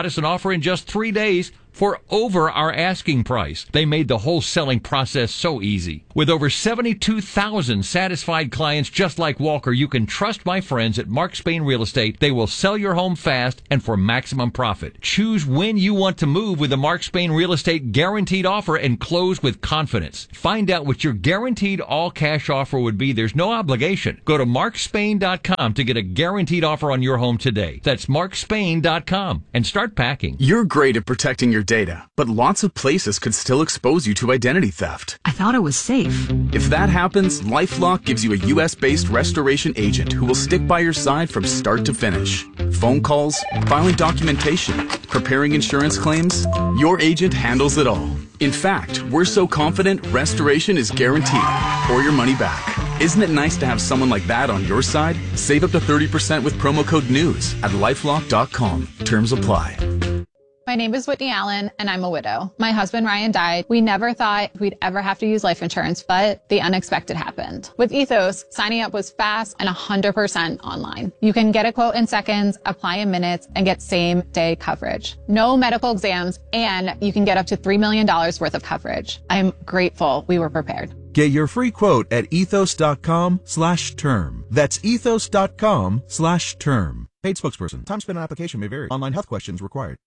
[SPEAKER 1] got us an offer in just three days for over our asking price. They made the whole selling process so easy. With over seventy-two thousand satisfied clients just like Walker, you can trust my friends at Mark Spain Real Estate. They will sell your home fast and for maximum profit. Choose when you want to move with the Mark Spain Real Estate guaranteed offer and close with confidence. Find out what your guaranteed all-cash offer would be. There's no obligation. Go to mark spain dot com to get a guaranteed offer on your home today. That's mark spain dot com and start packing.
[SPEAKER 9] You're great at protecting your data, but lots of places could still expose you to identity theft.
[SPEAKER 10] I thought it was safe.
[SPEAKER 9] If that happens, LifeLock gives you a U S-based restoration agent who will stick by your side from start to finish. Phone calls, filing documentation, preparing insurance claims, your agent handles it all. In fact, we're so confident restoration is guaranteed or your money back. Isn't it nice to have someone like that on your side? Save up to thirty percent with promo code NEWS at lifelock dot com. Terms apply.
[SPEAKER 11] My name is Whitney Allen, and I'm a widow. My husband, Ryan, died. We never thought we'd ever have to use life insurance, but the unexpected happened. With Ethos, signing up was fast and one hundred percent online. You can get a quote in seconds, apply in minutes, and get same-day coverage. No medical exams, and you can get up to three million dollars worth of coverage. I'm grateful we were prepared.
[SPEAKER 12] Get your free quote at ethos.com slash term. That's ethos.com slash term. Paid spokesperson. Time spent on application may vary. Online health questions required.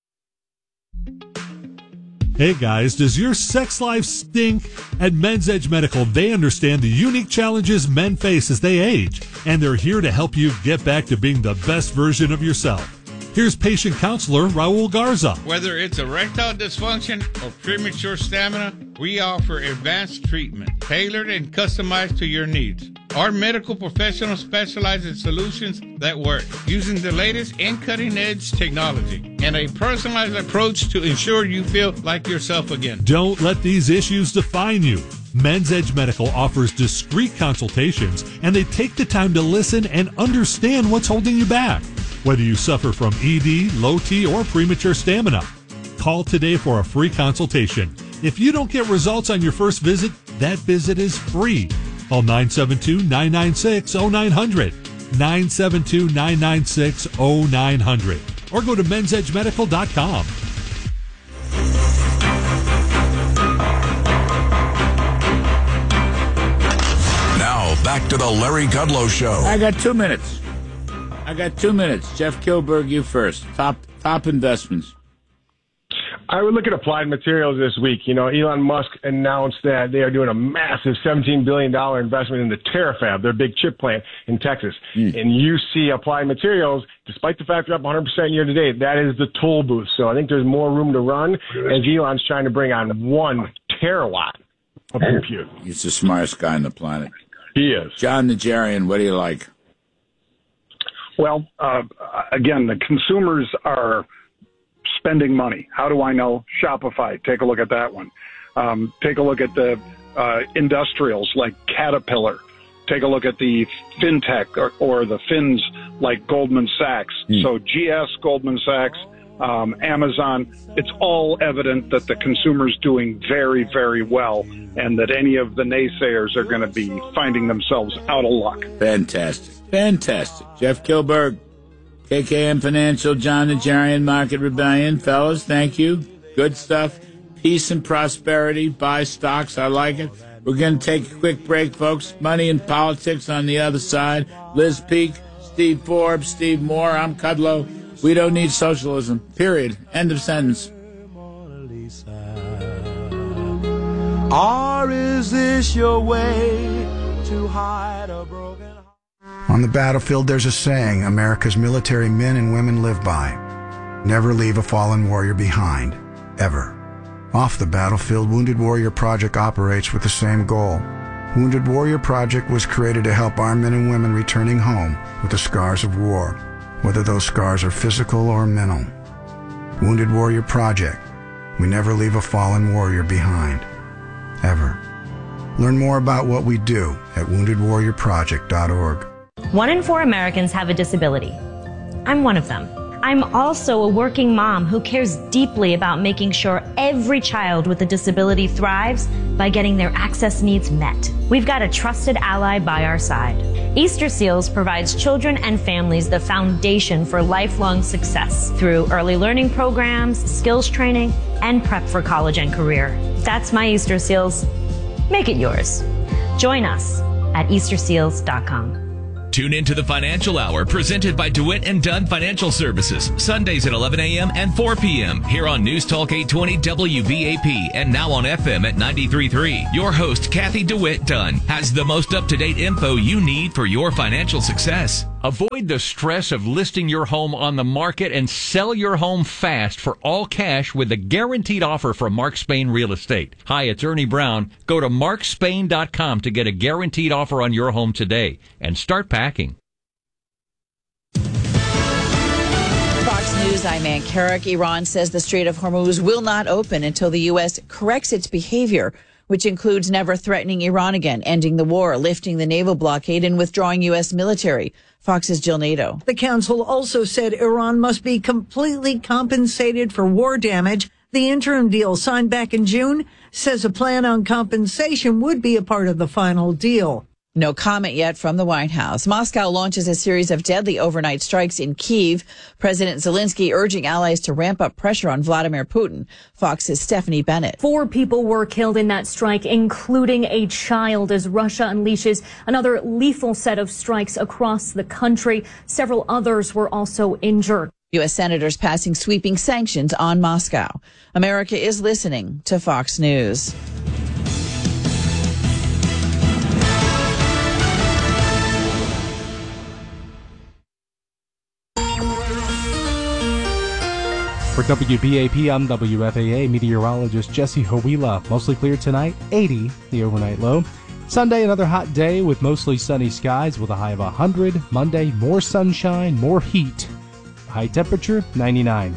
[SPEAKER 20] Hey guys, does your sex life stink? At Men's Edge Medical, they understand the unique challenges men face as they age, and they're here to help you get back to being the best version of yourself. Here's patient counselor Raul Garza.
[SPEAKER 13] Whether it's erectile dysfunction or premature stamina, we offer advanced treatment tailored and customized to your needs. Our medical professionals specialize in solutions that work using the latest and cutting-edge technology and a personalized approach to ensure you feel like yourself again.
[SPEAKER 20] Don't let these issues define you. Men's Edge Medical offers discreet consultations, and they take the time to listen and understand what's holding you back. Whether you suffer from E D, low T, or premature stamina, call today for a free consultation. If you don't get results on your first visit, that visit is free. Call nine seven two, nine nine six, zero nine zero zero, nine seven two, nine nine six, zero nine zero zero, or go to mens edge medical dot com.
[SPEAKER 5] Now, back to the Larry Kudlow Show.
[SPEAKER 2] I got two minutes. I got two minutes. Jeff Kilberg, you first. Top top investments.
[SPEAKER 4] I would look at Applied Materials this week. You know, Elon Musk announced that they are doing a massive seventeen billion dollars investment in the Terafab, their big chip plant in Texas. Mm. And you see Applied Materials, despite the fact they're up one hundred percent year to date, that is the toll booth. So I think there's more room to run as Elon's trying to bring on one terawatt of compute.
[SPEAKER 2] He's the smartest guy on the planet.
[SPEAKER 4] He is.
[SPEAKER 2] John Najarian, what do you like?
[SPEAKER 3] Well, uh, again, the consumers are spending money. How do I know? Shopify. Take a look at that one. Um, take a look at the uh, industrials like Caterpillar. Take a look at the fintech or, or the fins like Goldman Sachs. Mm. So G S, Goldman Sachs, um, Amazon. It's all evident that the consumer's doing very, very well, and that any of the naysayers are going to be finding themselves out of luck.
[SPEAKER 2] Fantastic. Fantastic. Jeff Kilberg, K K M Financial, John Najarian, Market Rebellion. Fellas, thank you. Good stuff. Peace and prosperity. Buy stocks. I like it. We're going to take a quick break, folks. Money and politics on the other side. Liz Peek, Steve Forbes, Steve Moore. I'm Kudlow. We don't need socialism. Period. End of sentence.
[SPEAKER 26] Or is this your way to hide a broken heart?
[SPEAKER 27] On the battlefield, there's a saying America's military men and women live by. Never leave a fallen warrior behind. Ever. Off the battlefield, Wounded Warrior Project operates with the same goal. Wounded Warrior Project was created to help our men and women returning home with the scars of war, whether those scars are physical or mental. Wounded Warrior Project. We never leave a fallen warrior behind. Ever. Learn more about what we do at wounded warrior project dot org.
[SPEAKER 28] One in four Americans have a disability. I'm one of them. I'm also a working mom who cares deeply about making sure every child with a disability thrives by getting their access needs met. We've got a trusted ally by our side. Easter Seals provides children and families the foundation for lifelong success through early learning programs, skills training, and prep for college and career. That's my Easter Seals. Make it yours. Join us at Easter Seals dot com.
[SPEAKER 10] Tune in to the Financial Hour presented by DeWitt and Dunn Financial Services, Sundays at eleven a.m. and four p.m. here on News Talk eight twenty W B A P and now on F M at ninety-three point three. Your host, Kathy DeWitt Dunn, has the most up-to-date info you need for your financial success.
[SPEAKER 1] Avoid the stress of listing your home on the market and sell your home fast for all cash with a guaranteed offer from Mark Spain Real Estate. Hi, it's Ernie Brown. Go to mark spain dot com to get a guaranteed offer on your home today and start packing.
[SPEAKER 14] Fox News, I'm Ann Carrick. Iran says the Strait of Hormuz will not open until the U S corrects its behavior, which includes never threatening Iran again, ending the war, lifting the naval blockade, and withdrawing U S military. Fox's Jill Nato.
[SPEAKER 16] The council also said Iran must be completely compensated for war damage. The interim deal signed back in June says a plan on compensation would be a part of the final deal.
[SPEAKER 14] No comment yet from the White House. Moscow launches a series of deadly overnight strikes in Kyiv. President Zelensky urging allies to ramp up pressure on Vladimir Putin. Fox's Stephanie Bennett.
[SPEAKER 17] Four people were killed in that strike, including a child, as Russia unleashes another lethal set of strikes across the country. Several others were also injured.
[SPEAKER 14] U S senators passing sweeping sanctions on Moscow. America is listening to Fox News.
[SPEAKER 18] For W B A P, I'm W F A A meteorologist Jesse Hawila. Mostly clear tonight, eighty, the overnight low. Sunday, another hot day with mostly sunny skies with a high of one hundred. Monday, more sunshine, more heat. High temperature, ninety-nine.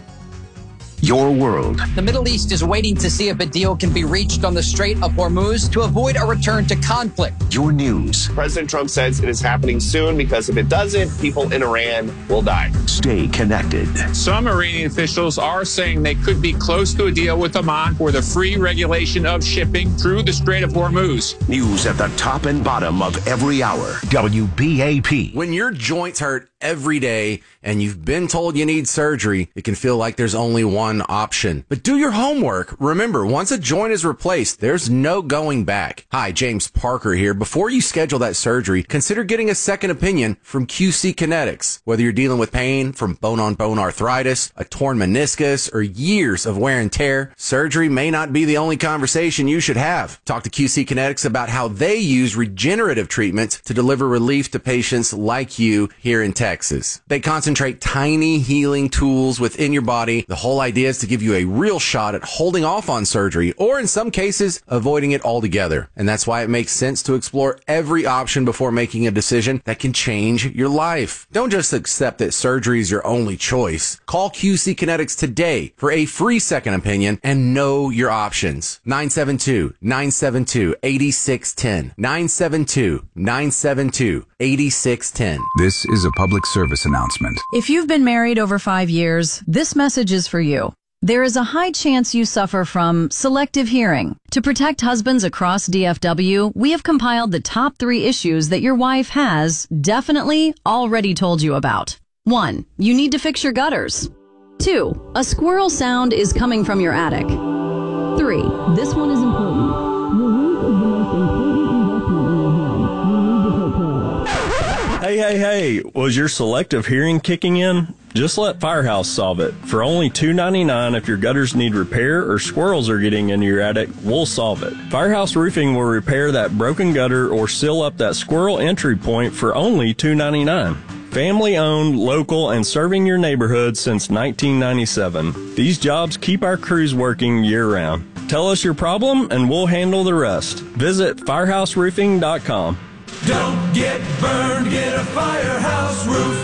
[SPEAKER 19] Your world.
[SPEAKER 21] The Middle East is waiting to see if a deal can be reached on the Strait of Hormuz to avoid a return to conflict.
[SPEAKER 19] Your news.
[SPEAKER 23] President Trump says it is happening soon because if it doesn't, people in Iran will die.
[SPEAKER 19] Stay connected.
[SPEAKER 29] Some Iranian officials are saying they could be close to a deal with Oman for the free regulation of shipping through the Strait of Hormuz.
[SPEAKER 19] News at the top and bottom of every hour. W B A P.
[SPEAKER 30] When your joints hurt every day and you've been told you need surgery, it can feel like there's only one option. But do your homework. Remember, once a joint is replaced, there's no going back. Hi, James Parker here. Before you schedule that surgery, consider getting a second opinion from Q C Kinetics. Whether you're dealing with pain from bone-on-bone arthritis, a torn meniscus, or years of wear and tear, surgery may not be the only conversation you should have. Talk to Q C Kinetics about how they use regenerative treatments to deliver relief to patients like you here in Texas. They concentrate tiny healing tools within your body. The whole idea is to give you a real shot at holding off on surgery, or in some cases, avoiding it altogether. And that's why it makes sense to explore every option before making a decision that can change your life. Don't just accept that surgery is your only choice. Call Q C Kinetics today for a free second opinion and know your options. nine seven two, nine seven two, eight six one zero. nine seven two, nine seven two, eight six one zero.
[SPEAKER 31] This is a public service announcement.
[SPEAKER 32] If you've been married over five years, this message is for you. There is a high chance you suffer from selective hearing. To protect husbands across D F W, we have compiled the top three issues that your wife has definitely already told you about. One, you need to fix your gutters. Two, a squirrel sound is coming from your attic. Three, this one is important. Your roof is the most important investment in your home. You need to take care of it.
[SPEAKER 33] Hey, hey, hey, was your selective hearing kicking in? Just let Firehouse solve it. For only two ninety-nine, if your gutters need repair or squirrels are getting into your attic, we'll solve it. Firehouse Roofing will repair that broken gutter or seal up that squirrel entry point for only two ninety-nine. Family owned, local, and serving your neighborhood since nineteen ninety-seven. These jobs keep our crews working year round. Tell us your problem and we'll handle the rest. Visit firehouse roofing dot com.
[SPEAKER 26] Don't get burned, get a Firehouse Roof.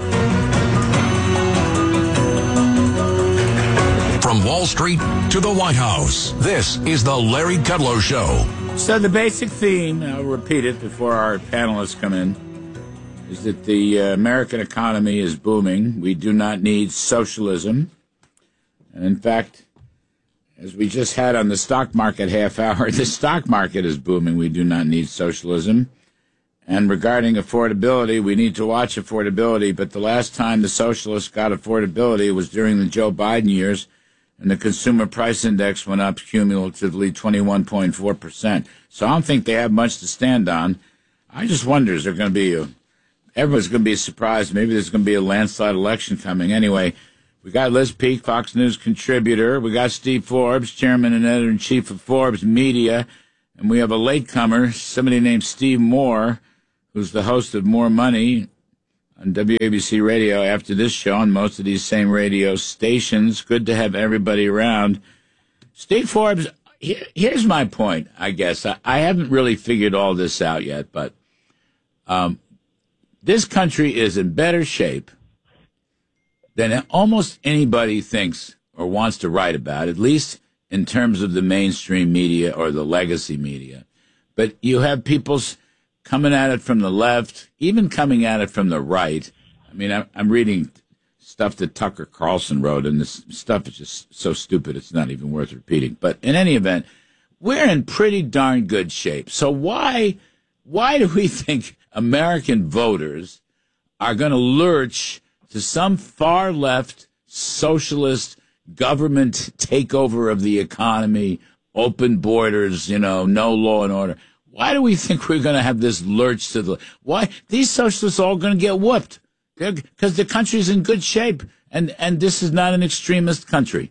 [SPEAKER 5] From Wall Street to the White House, this is the Larry Kudlow Show.
[SPEAKER 2] So the basic theme, I'll repeat it before our panelists come in, is that the uh, American economy is booming. We do not need socialism. And in fact, as we just had on the stock market half hour, the stock market is booming. We do not need socialism. And regarding affordability, we need to watch affordability, but the last time the socialists got affordability was during the Joe Biden years, and the consumer price index went up cumulatively twenty-one point four percent. So I don't think they have much to stand on. I just wonder, is there going to be a, everyone's going to be surprised. Maybe there's going to be a landslide election coming. Anyway, we got Liz Peek, Fox News contributor. We got Steve Forbes, chairman and editor-in-chief of Forbes Media. And we have a latecomer, somebody named Steve Moore, who's the host of More Money on W A B C Radio after this show on most of these same radio stations. Good to have everybody around. Steve Forbes, here, here's my point, I guess. I, I haven't really figured all this out yet, but um, this country is in better shape than almost anybody thinks or wants to write about, at least in terms of the mainstream media or the legacy media. But you have people's coming at it from the left, even coming at it from the right. I mean, I'm, I'm reading stuff that Tucker Carlson wrote, and this stuff is just so stupid it's not even worth repeating. But in any event, we're in pretty darn good shape. So why, why do we think American voters are going to lurch to some far left socialist government takeover of the economy, open borders, you know, no law and order? Why do we think we're going to have this lurch to the... Why? These socialists are all going to get whooped because the country's in good shape, and, and this is not an extremist country.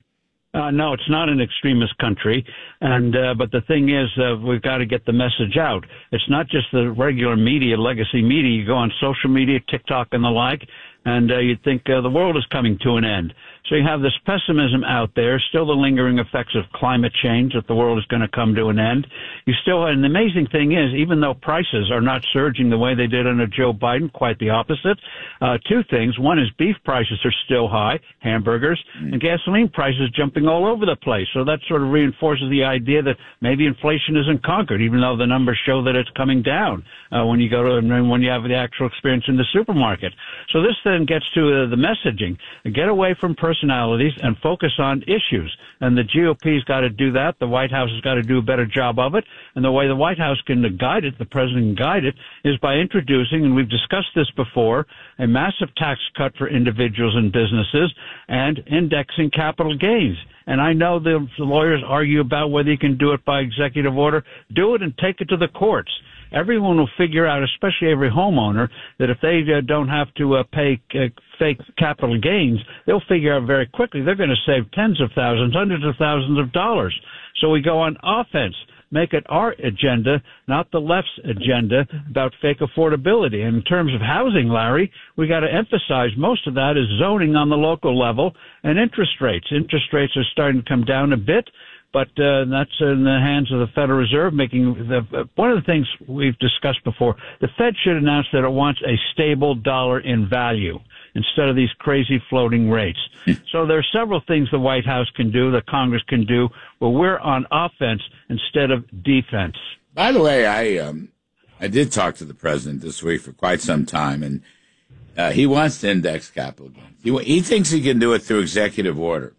[SPEAKER 4] Uh, no, it's not an extremist country, and uh, but the thing is, uh, we've got to get the message out. It's not just the regular media, legacy media. You go on social media, TikTok and the like, and uh, you'd think uh, the world is coming to an end. So you have this pessimism out there, still the lingering effects of climate change, that the world is going to come to an end. You still, and the amazing thing is, even though prices are not surging the way they did under Joe Biden, quite the opposite, uh, two things. One is beef prices are still high, hamburgers, mm. and gasoline prices jumping all over the place. So that sort of reinforces the idea that maybe inflation isn't conquered, even though the numbers show that it's coming down uh, when you go to, and when you have the actual experience in the supermarket. So this then gets to uh, the messaging. Get away from personal personalities and focus on issues. And the G O P's got to do that. The White House has got to do a better job of it. And the way the White House can guide it, the president can guide it, is by introducing, and we've discussed this before, a massive tax cut for individuals and businesses and indexing capital gains. And I know the, the lawyers argue about whether you can do it by executive order. Do it and take it to the courts. Everyone will figure out, especially every homeowner, that if they uh, don't have to uh, pay uh, fake capital gains, they'll figure out very quickly they're going to save tens of thousands, hundreds of thousands of dollars. So we go on offense. Make it our agenda, not the left's agenda about fake affordability. And in terms of housing, Larry, we got to emphasize most of that is zoning on the local level and interest rates. Interest rates are starting to come down a bit. But uh, that's in the hands of the Federal Reserve. Making the, uh, one of the things we've discussed before, the Fed should announce that it wants a stable dollar in value instead of these crazy floating rates. So there are several things the White House can do, the Congress can do, but we're on offense instead of defense.
[SPEAKER 2] By the way, I um, I did talk to the president this week for quite some time, and uh, he wants to index capital gains. He, he thinks he can do it through executive order.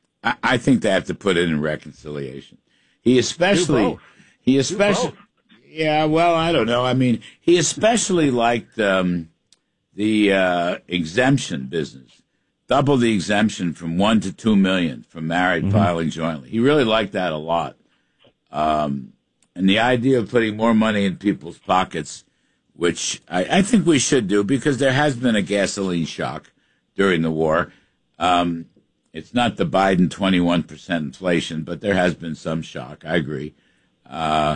[SPEAKER 2] I think they have to put it in reconciliation. He especially, he especially, yeah, well, I don't know. I mean, he especially liked um, the uh, exemption business, double the exemption from one to two million for married mm-hmm. filing jointly. He really liked that a lot. Um, and the idea of putting more money in people's pockets, which I, I think we should do because there has been a gasoline shock during the war. Um, It's not the Biden twenty-one percent inflation, but there has been some shock. I agree. Uh,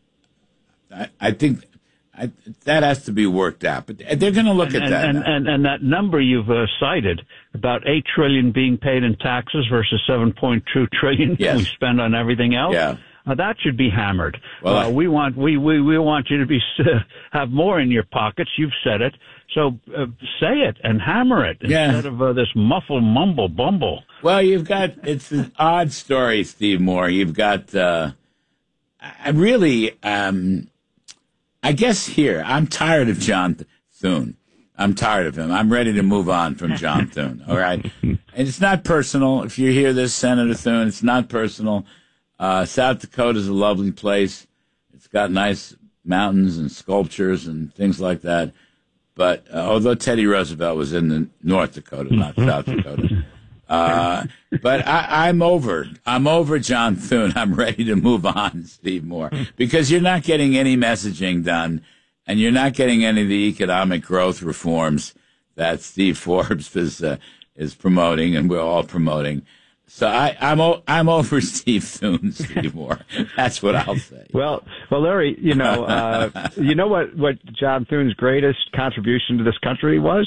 [SPEAKER 2] I, I think I, that has to be worked out. But they're going to look
[SPEAKER 4] and,
[SPEAKER 2] at that.
[SPEAKER 4] And, and, and that number you've uh, cited, about eight trillion dollars being paid in taxes versus seven point two trillion dollars
[SPEAKER 2] yes.
[SPEAKER 4] we spend on everything else.
[SPEAKER 2] Yeah.
[SPEAKER 4] Uh, that should be hammered.
[SPEAKER 2] Well,
[SPEAKER 4] uh,
[SPEAKER 2] I,
[SPEAKER 4] we want we, we, we want you to be uh, have more in your pockets. You've said it, so uh, say it and hammer it
[SPEAKER 2] yeah.
[SPEAKER 4] instead of uh, this muffle mumble bumble.
[SPEAKER 2] Well, you've got it's an odd story, Steve Moore. You've got uh, I really, um, I guess here I'm tired of John Thune. I'm tired of him. I'm ready to move on from John Thune. All right, and it's not personal. If you hear this, Senator Thune, it's not personal. Uh, South Dakota is a lovely place. It's got nice mountains and sculptures and things like that. But uh, although Teddy Roosevelt was in the North Dakota, not South Dakota. Uh, but I, I'm over. I'm over John Thune. I'm ready to move on, Steve Moore, because you're not getting any messaging done, and you're not getting any of the economic growth reforms that Steve Forbes is uh, is promoting, and we're all promoting. So I, I'm o- I'm over Steve Thune, Steve Moore. That's what I'll say.
[SPEAKER 3] Well, well, Larry, you know, uh, you know what, what John Thune's greatest contribution to this country was?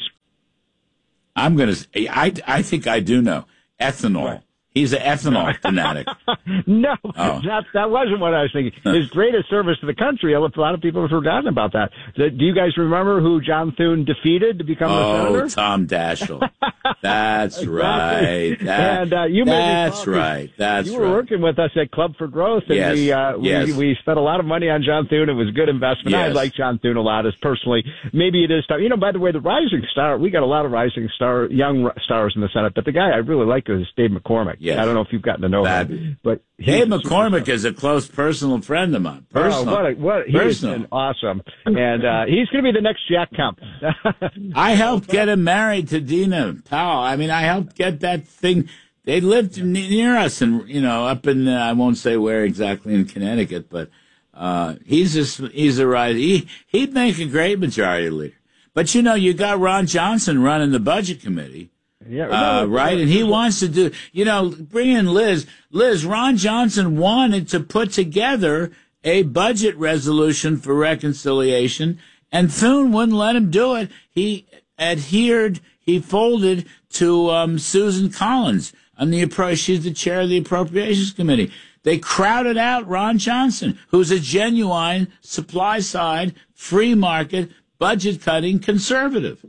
[SPEAKER 2] I'm gonna. I I think I do know ethanol. Right. He's an ethanol fanatic.
[SPEAKER 3] No,
[SPEAKER 2] oh.
[SPEAKER 3] that, that wasn't what I was thinking. His greatest service to the country, a lot of people have forgotten about that. Do you guys remember who John Thune defeated to become
[SPEAKER 2] oh,
[SPEAKER 3] the senator?
[SPEAKER 2] Oh, Tom Daschle. That's
[SPEAKER 3] exactly.
[SPEAKER 2] right. That,
[SPEAKER 3] and uh, you
[SPEAKER 2] That's right. That's
[SPEAKER 3] You were
[SPEAKER 2] right.
[SPEAKER 3] working with us at Club for Growth, and
[SPEAKER 2] yes.
[SPEAKER 3] we, uh,
[SPEAKER 2] yes.
[SPEAKER 3] we we spent a lot of money on John Thune. It was a good investment.
[SPEAKER 2] Yes.
[SPEAKER 3] I like John Thune a lot as personally. Maybe it is time. You know, by the way, the rising star, we got a lot of rising star, young stars in the Senate, but the guy I really like is Dave McCormick.
[SPEAKER 2] Yes.
[SPEAKER 3] I don't know if you've gotten to know
[SPEAKER 2] that,
[SPEAKER 3] him, but
[SPEAKER 2] Dave McCormick is a close personal friend of mine. Personal.
[SPEAKER 3] Oh, what a, what, he's been awesome. And uh, he's going to be the next Jack Kemp.
[SPEAKER 2] I helped get him married to Dina Powell. I mean, I helped get that thing. They lived near us, and you know, up in uh, I won't say where exactly in Connecticut, but uh, he's just he's a right. He he'd make a great majority leader. But you know, you got Ron Johnson running the budget committee.
[SPEAKER 3] Yeah,
[SPEAKER 2] uh,
[SPEAKER 3] no,
[SPEAKER 2] right, and he wants to do, you know, bring in Liz. Liz, Ron Johnson wanted to put together a budget resolution for reconciliation, and Thune wouldn't let him do it. He adhered, he folded to um, Susan Collins on the appro- she's the chair of the Appropriations Committee. They crowded out Ron Johnson, who's a genuine supply-side, free market, budget-cutting conservative.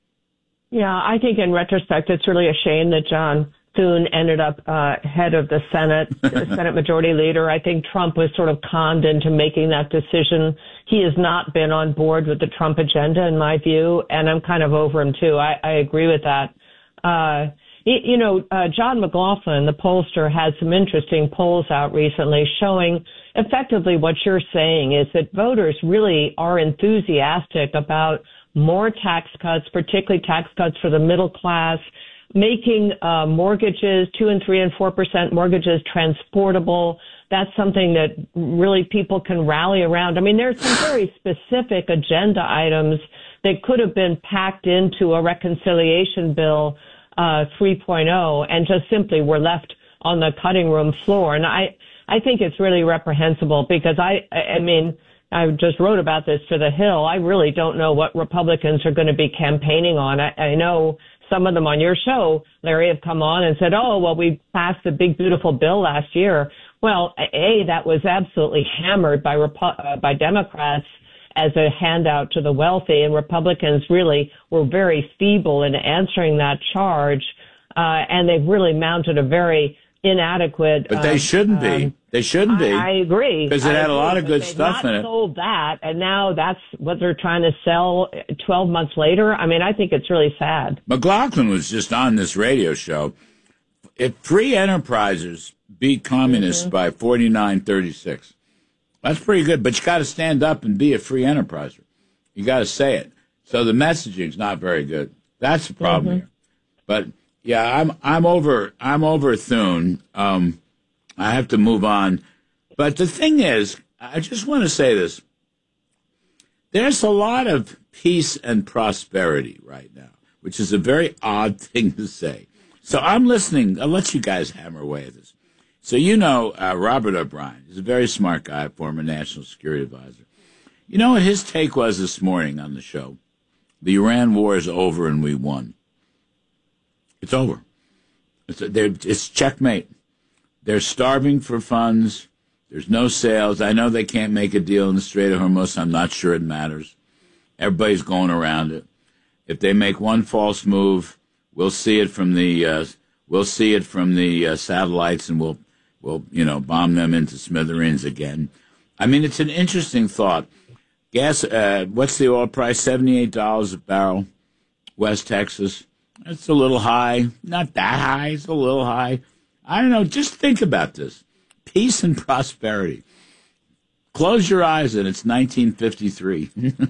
[SPEAKER 6] Yeah, I think in retrospect, it's really a shame that John Thune ended up uh, head of the Senate, Senate Majority Leader. I think Trump was sort of conned into making that decision. He has not been on board with the Trump agenda, in my view, and I'm kind of over him, too. I, I agree with that. Uh, you, you know, uh, John McLaughlin, the pollster, had some interesting polls out recently showing effectively what you're saying is that voters really are enthusiastic about more tax cuts, particularly tax cuts for the middle class, making uh, mortgages, two and three and four percent mortgages transportable. That's something that really people can rally around. I mean, there's some very specific agenda items that could have been packed into a reconciliation bill uh, three point oh and just simply were left on the cutting room floor. And I, I think it's really reprehensible because I, I mean, I just wrote about this for The Hill. I really don't know what Republicans are going to be campaigning on. I, I know some of them on your show, Larry, have come on and said, oh, well, we passed the big, beautiful bill last year. Well, A, that was absolutely hammered by Repu- uh, by Democrats as a handout to the wealthy, and Republicans really were very feeble in answering that charge, uh, and they've really mounted a very inadequate.
[SPEAKER 2] But they
[SPEAKER 6] um,
[SPEAKER 2] shouldn't be.
[SPEAKER 6] Um,
[SPEAKER 2] they shouldn't be.
[SPEAKER 6] I, I agree.
[SPEAKER 2] Because it
[SPEAKER 6] I
[SPEAKER 2] had
[SPEAKER 6] agree,
[SPEAKER 2] a lot of good
[SPEAKER 6] they've
[SPEAKER 2] stuff
[SPEAKER 6] not
[SPEAKER 2] in it.
[SPEAKER 6] Sold that, and now that's what they're trying to sell twelve months later. I mean, I think it's really sad.
[SPEAKER 2] McLaughlin was just on this radio show. If free enterprisers beat communists mm-hmm. by forty-nine thirty-six, that's pretty good. But you got to stand up and be a free enterpriser. You got to say it. So the messaging's not very good. That's the problem mm-hmm. here. But yeah, I'm I'm over I'm over Thune. Um, I have to move on. But the thing is, I just want to say this. There's a lot of peace and prosperity right now, which is a very odd thing to say. So I'm listening. I'll let you guys hammer away at this. So you know uh, Robert O'Brien. He's a very smart guy, former national security advisor. You know what his take was this morning on the show? The Iran war is over and we won. It's over. It's, it's checkmate. They're starving for funds. There's no sales. I know they can't make a deal in the Strait of Hormuz. I'm not sure it matters. Everybody's going around it. If they make one false move, we'll see it from the uh, we'll see it from the uh, satellites, and we'll we'll you know bomb them into smithereens again. I mean, it's an interesting thought. Gas. Uh, what's the oil price? seventy-eight dollars a barrel. West Texas. It's a little high. Not that high. It's a little high. I don't know. Just think about this. Peace and prosperity. Close your eyes and it's nineteen fifty-three.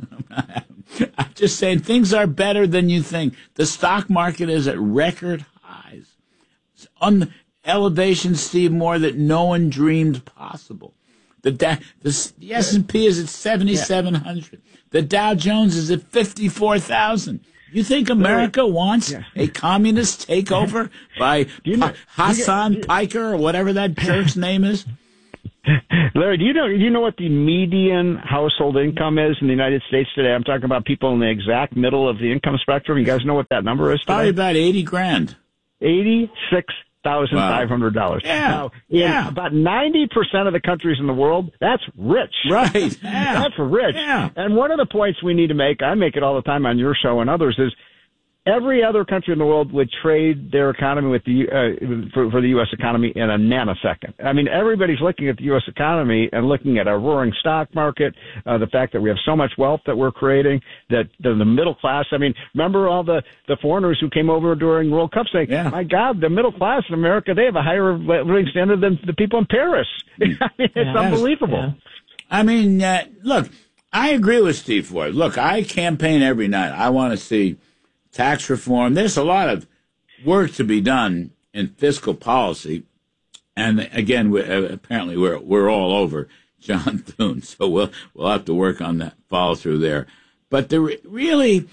[SPEAKER 2] I'm just saying things are better than you think. The stock market is at record highs. It's on elevation, Steve Moore, that no one dreamed possible. The, da- the, the S and P is at seventy-seven hundred. Yeah. The Dow Jones is at fifty-four thousand. You think America wants yeah. a communist takeover by you know, Hassan you, Piker or whatever that jerk's name is?
[SPEAKER 3] Larry, do you know do you know what the median household income is in the United States today? I'm talking about people in the exact middle of the income spectrum. You guys know what that number is today?
[SPEAKER 2] Probably about eighty grand.
[SPEAKER 3] Eighty-six thousand five hundred dollars.
[SPEAKER 2] Wow. Yeah.
[SPEAKER 3] Now, in
[SPEAKER 2] yeah.
[SPEAKER 3] about ninety percent of the countries in the world, that's rich.
[SPEAKER 2] Right. Yeah.
[SPEAKER 3] That's rich.
[SPEAKER 2] Yeah.
[SPEAKER 3] And one of the points we need to make, I make it all the time on your show and others, is every other country in the world would trade their economy with the uh, for, for the U S economy in a nanosecond. I mean, everybody's looking at the U S economy and looking at a roaring stock market, uh, the fact that we have so much wealth that we're creating, that the, the middle class. I mean, remember all the, the foreigners who came over during World Cup saying, yeah. my God, the middle class in America, they have a higher living standard than the people in Paris. I mean, it's yeah, unbelievable.
[SPEAKER 2] Yeah. I mean, uh, look, I agree with Steve Ford. Look, I campaign every night. I want to see tax reform. There's a lot of work to be done in fiscal policy, and again, we, uh, apparently we're we're all over John Thune, so we'll we'll have to work on that follow through there. But the re- really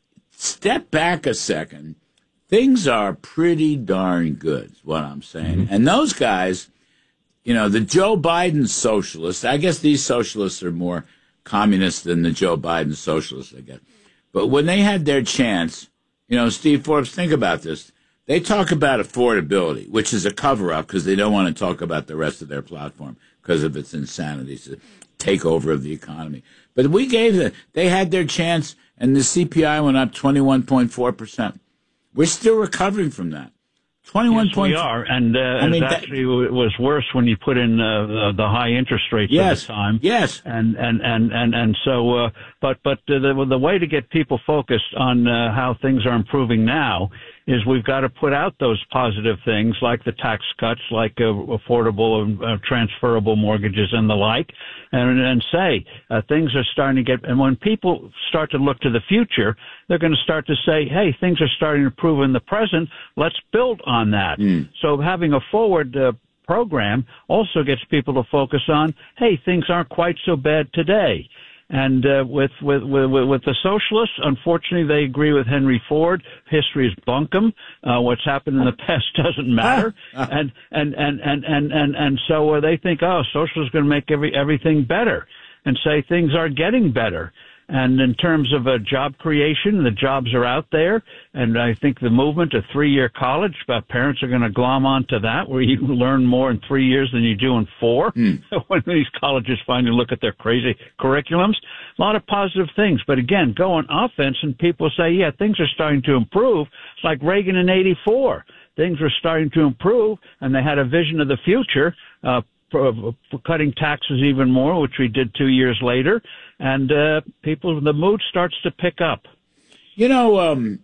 [SPEAKER 2] step back a second, things are pretty darn good. Is what I'm saying, mm-hmm. and those guys, you know, the Joe Biden socialists. I guess these socialists are more communist than the Joe Biden socialists, I guess. But when they had their chance, you know, Steve Forbes, think about this. They talk about affordability, which is a cover-up because they don't want to talk about the rest of their platform because of its insanity, it's a takeover of the economy. But we gave them, they had their chance, and the C P I went up twenty-one point four percent. We're still recovering from that. twenty-one
[SPEAKER 4] Yes, we are, and uh, I mean, it actually that, was worse when you put in uh, the, the high interest rates
[SPEAKER 2] yes,
[SPEAKER 4] at the time.
[SPEAKER 2] Yes,
[SPEAKER 4] and and and and and so, uh, but but uh, the the way to get people focused on uh, how things are improving now is we've got to put out those positive things like the tax cuts, like uh, affordable and uh, transferable mortgages and the like, and and say uh, things are starting to get. And when people start to look to the future, they're going to start to say, "Hey, things are starting to improve in the present. Let's build on that." Mm. So having a forward uh, program also gets people to focus on, "Hey, things aren't quite so bad today." And uh, with, with with with the socialists, unfortunately, they agree with Henry Ford. History is bunkum. Uh, what's happened in the past doesn't matter. and, and and and and and and so uh, they think, oh, socialists are going to make every everything better, and say things are getting better. And in terms of uh, job creation, the jobs are out there. And I think the movement to three-year college, uh, parents are going to glom onto that, where you learn more in three years than you do in four. Mm. When these colleges finally look at their crazy curriculums, a lot of positive things. But again, go on offense, and people say, yeah, things are starting to improve. It's like Reagan in eighty-four. Things were starting to improve, and they had a vision of the future, uh, For, for cutting taxes even more, which we did two years later, and uh, people, the mood starts to pick up.
[SPEAKER 2] You know, um,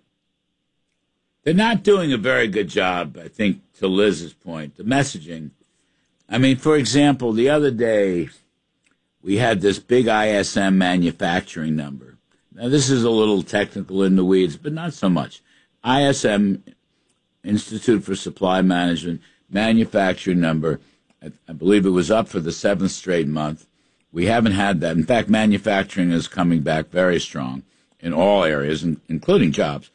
[SPEAKER 2] they're not doing a very good job, I think, to Liz's point, the messaging. I mean, for example, the other day, we had this big I S M manufacturing number. Now, this is a little technical in the weeds, but not so much. I S M, Institute for Supply Management, manufacturing number, I believe it was up for the seventh straight month. We haven't had that. In fact, manufacturing is coming back very strong in all areas, including jobs.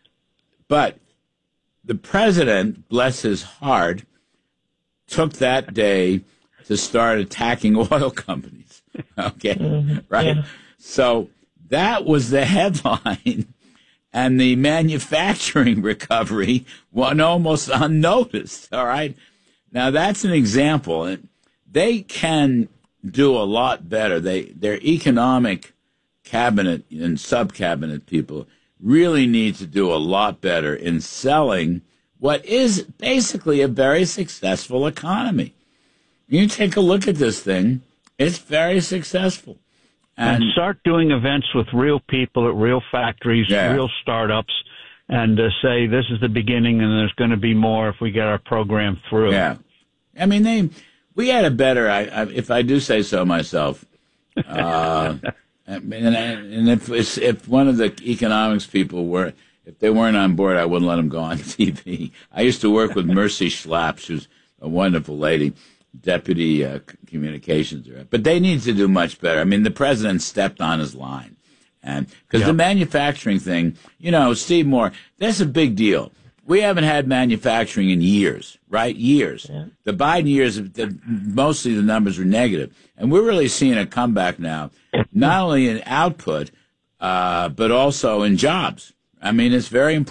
[SPEAKER 2] But the president, bless his heart, took that day to start attacking oil companies. Okay, mm-hmm. right? Yeah. So that was the headline, and the manufacturing recovery went almost unnoticed, all right? Now, that's an example. They can do a lot better. They, their economic cabinet and sub-cabinet people really need to do a lot better in selling what is basically a very successful economy. You take a look at this thing. It's very successful.
[SPEAKER 4] And, and start doing events with real people at real factories, yeah. real startups, and uh, say this is the beginning and there's going to be more if we get our program through.
[SPEAKER 2] Yeah. I mean, they... we had a better, I, I, if I do say so myself, uh, and, and if if one of the economics people were, if they weren't on board, I wouldn't let them go on T V. I used to work with Mercy Schlapp, who's a wonderful lady, deputy uh, communications director. But they need to do much better. I mean, the president stepped on his line. And because yep. the manufacturing thing, you know, Steve Moore, that's a big deal. We haven't had manufacturing in years, right? Years. Yeah. The Biden years, the, mostly the numbers were negative. And we're really seeing a comeback now, not only in output, uh, but also in jobs. I mean, it's very important.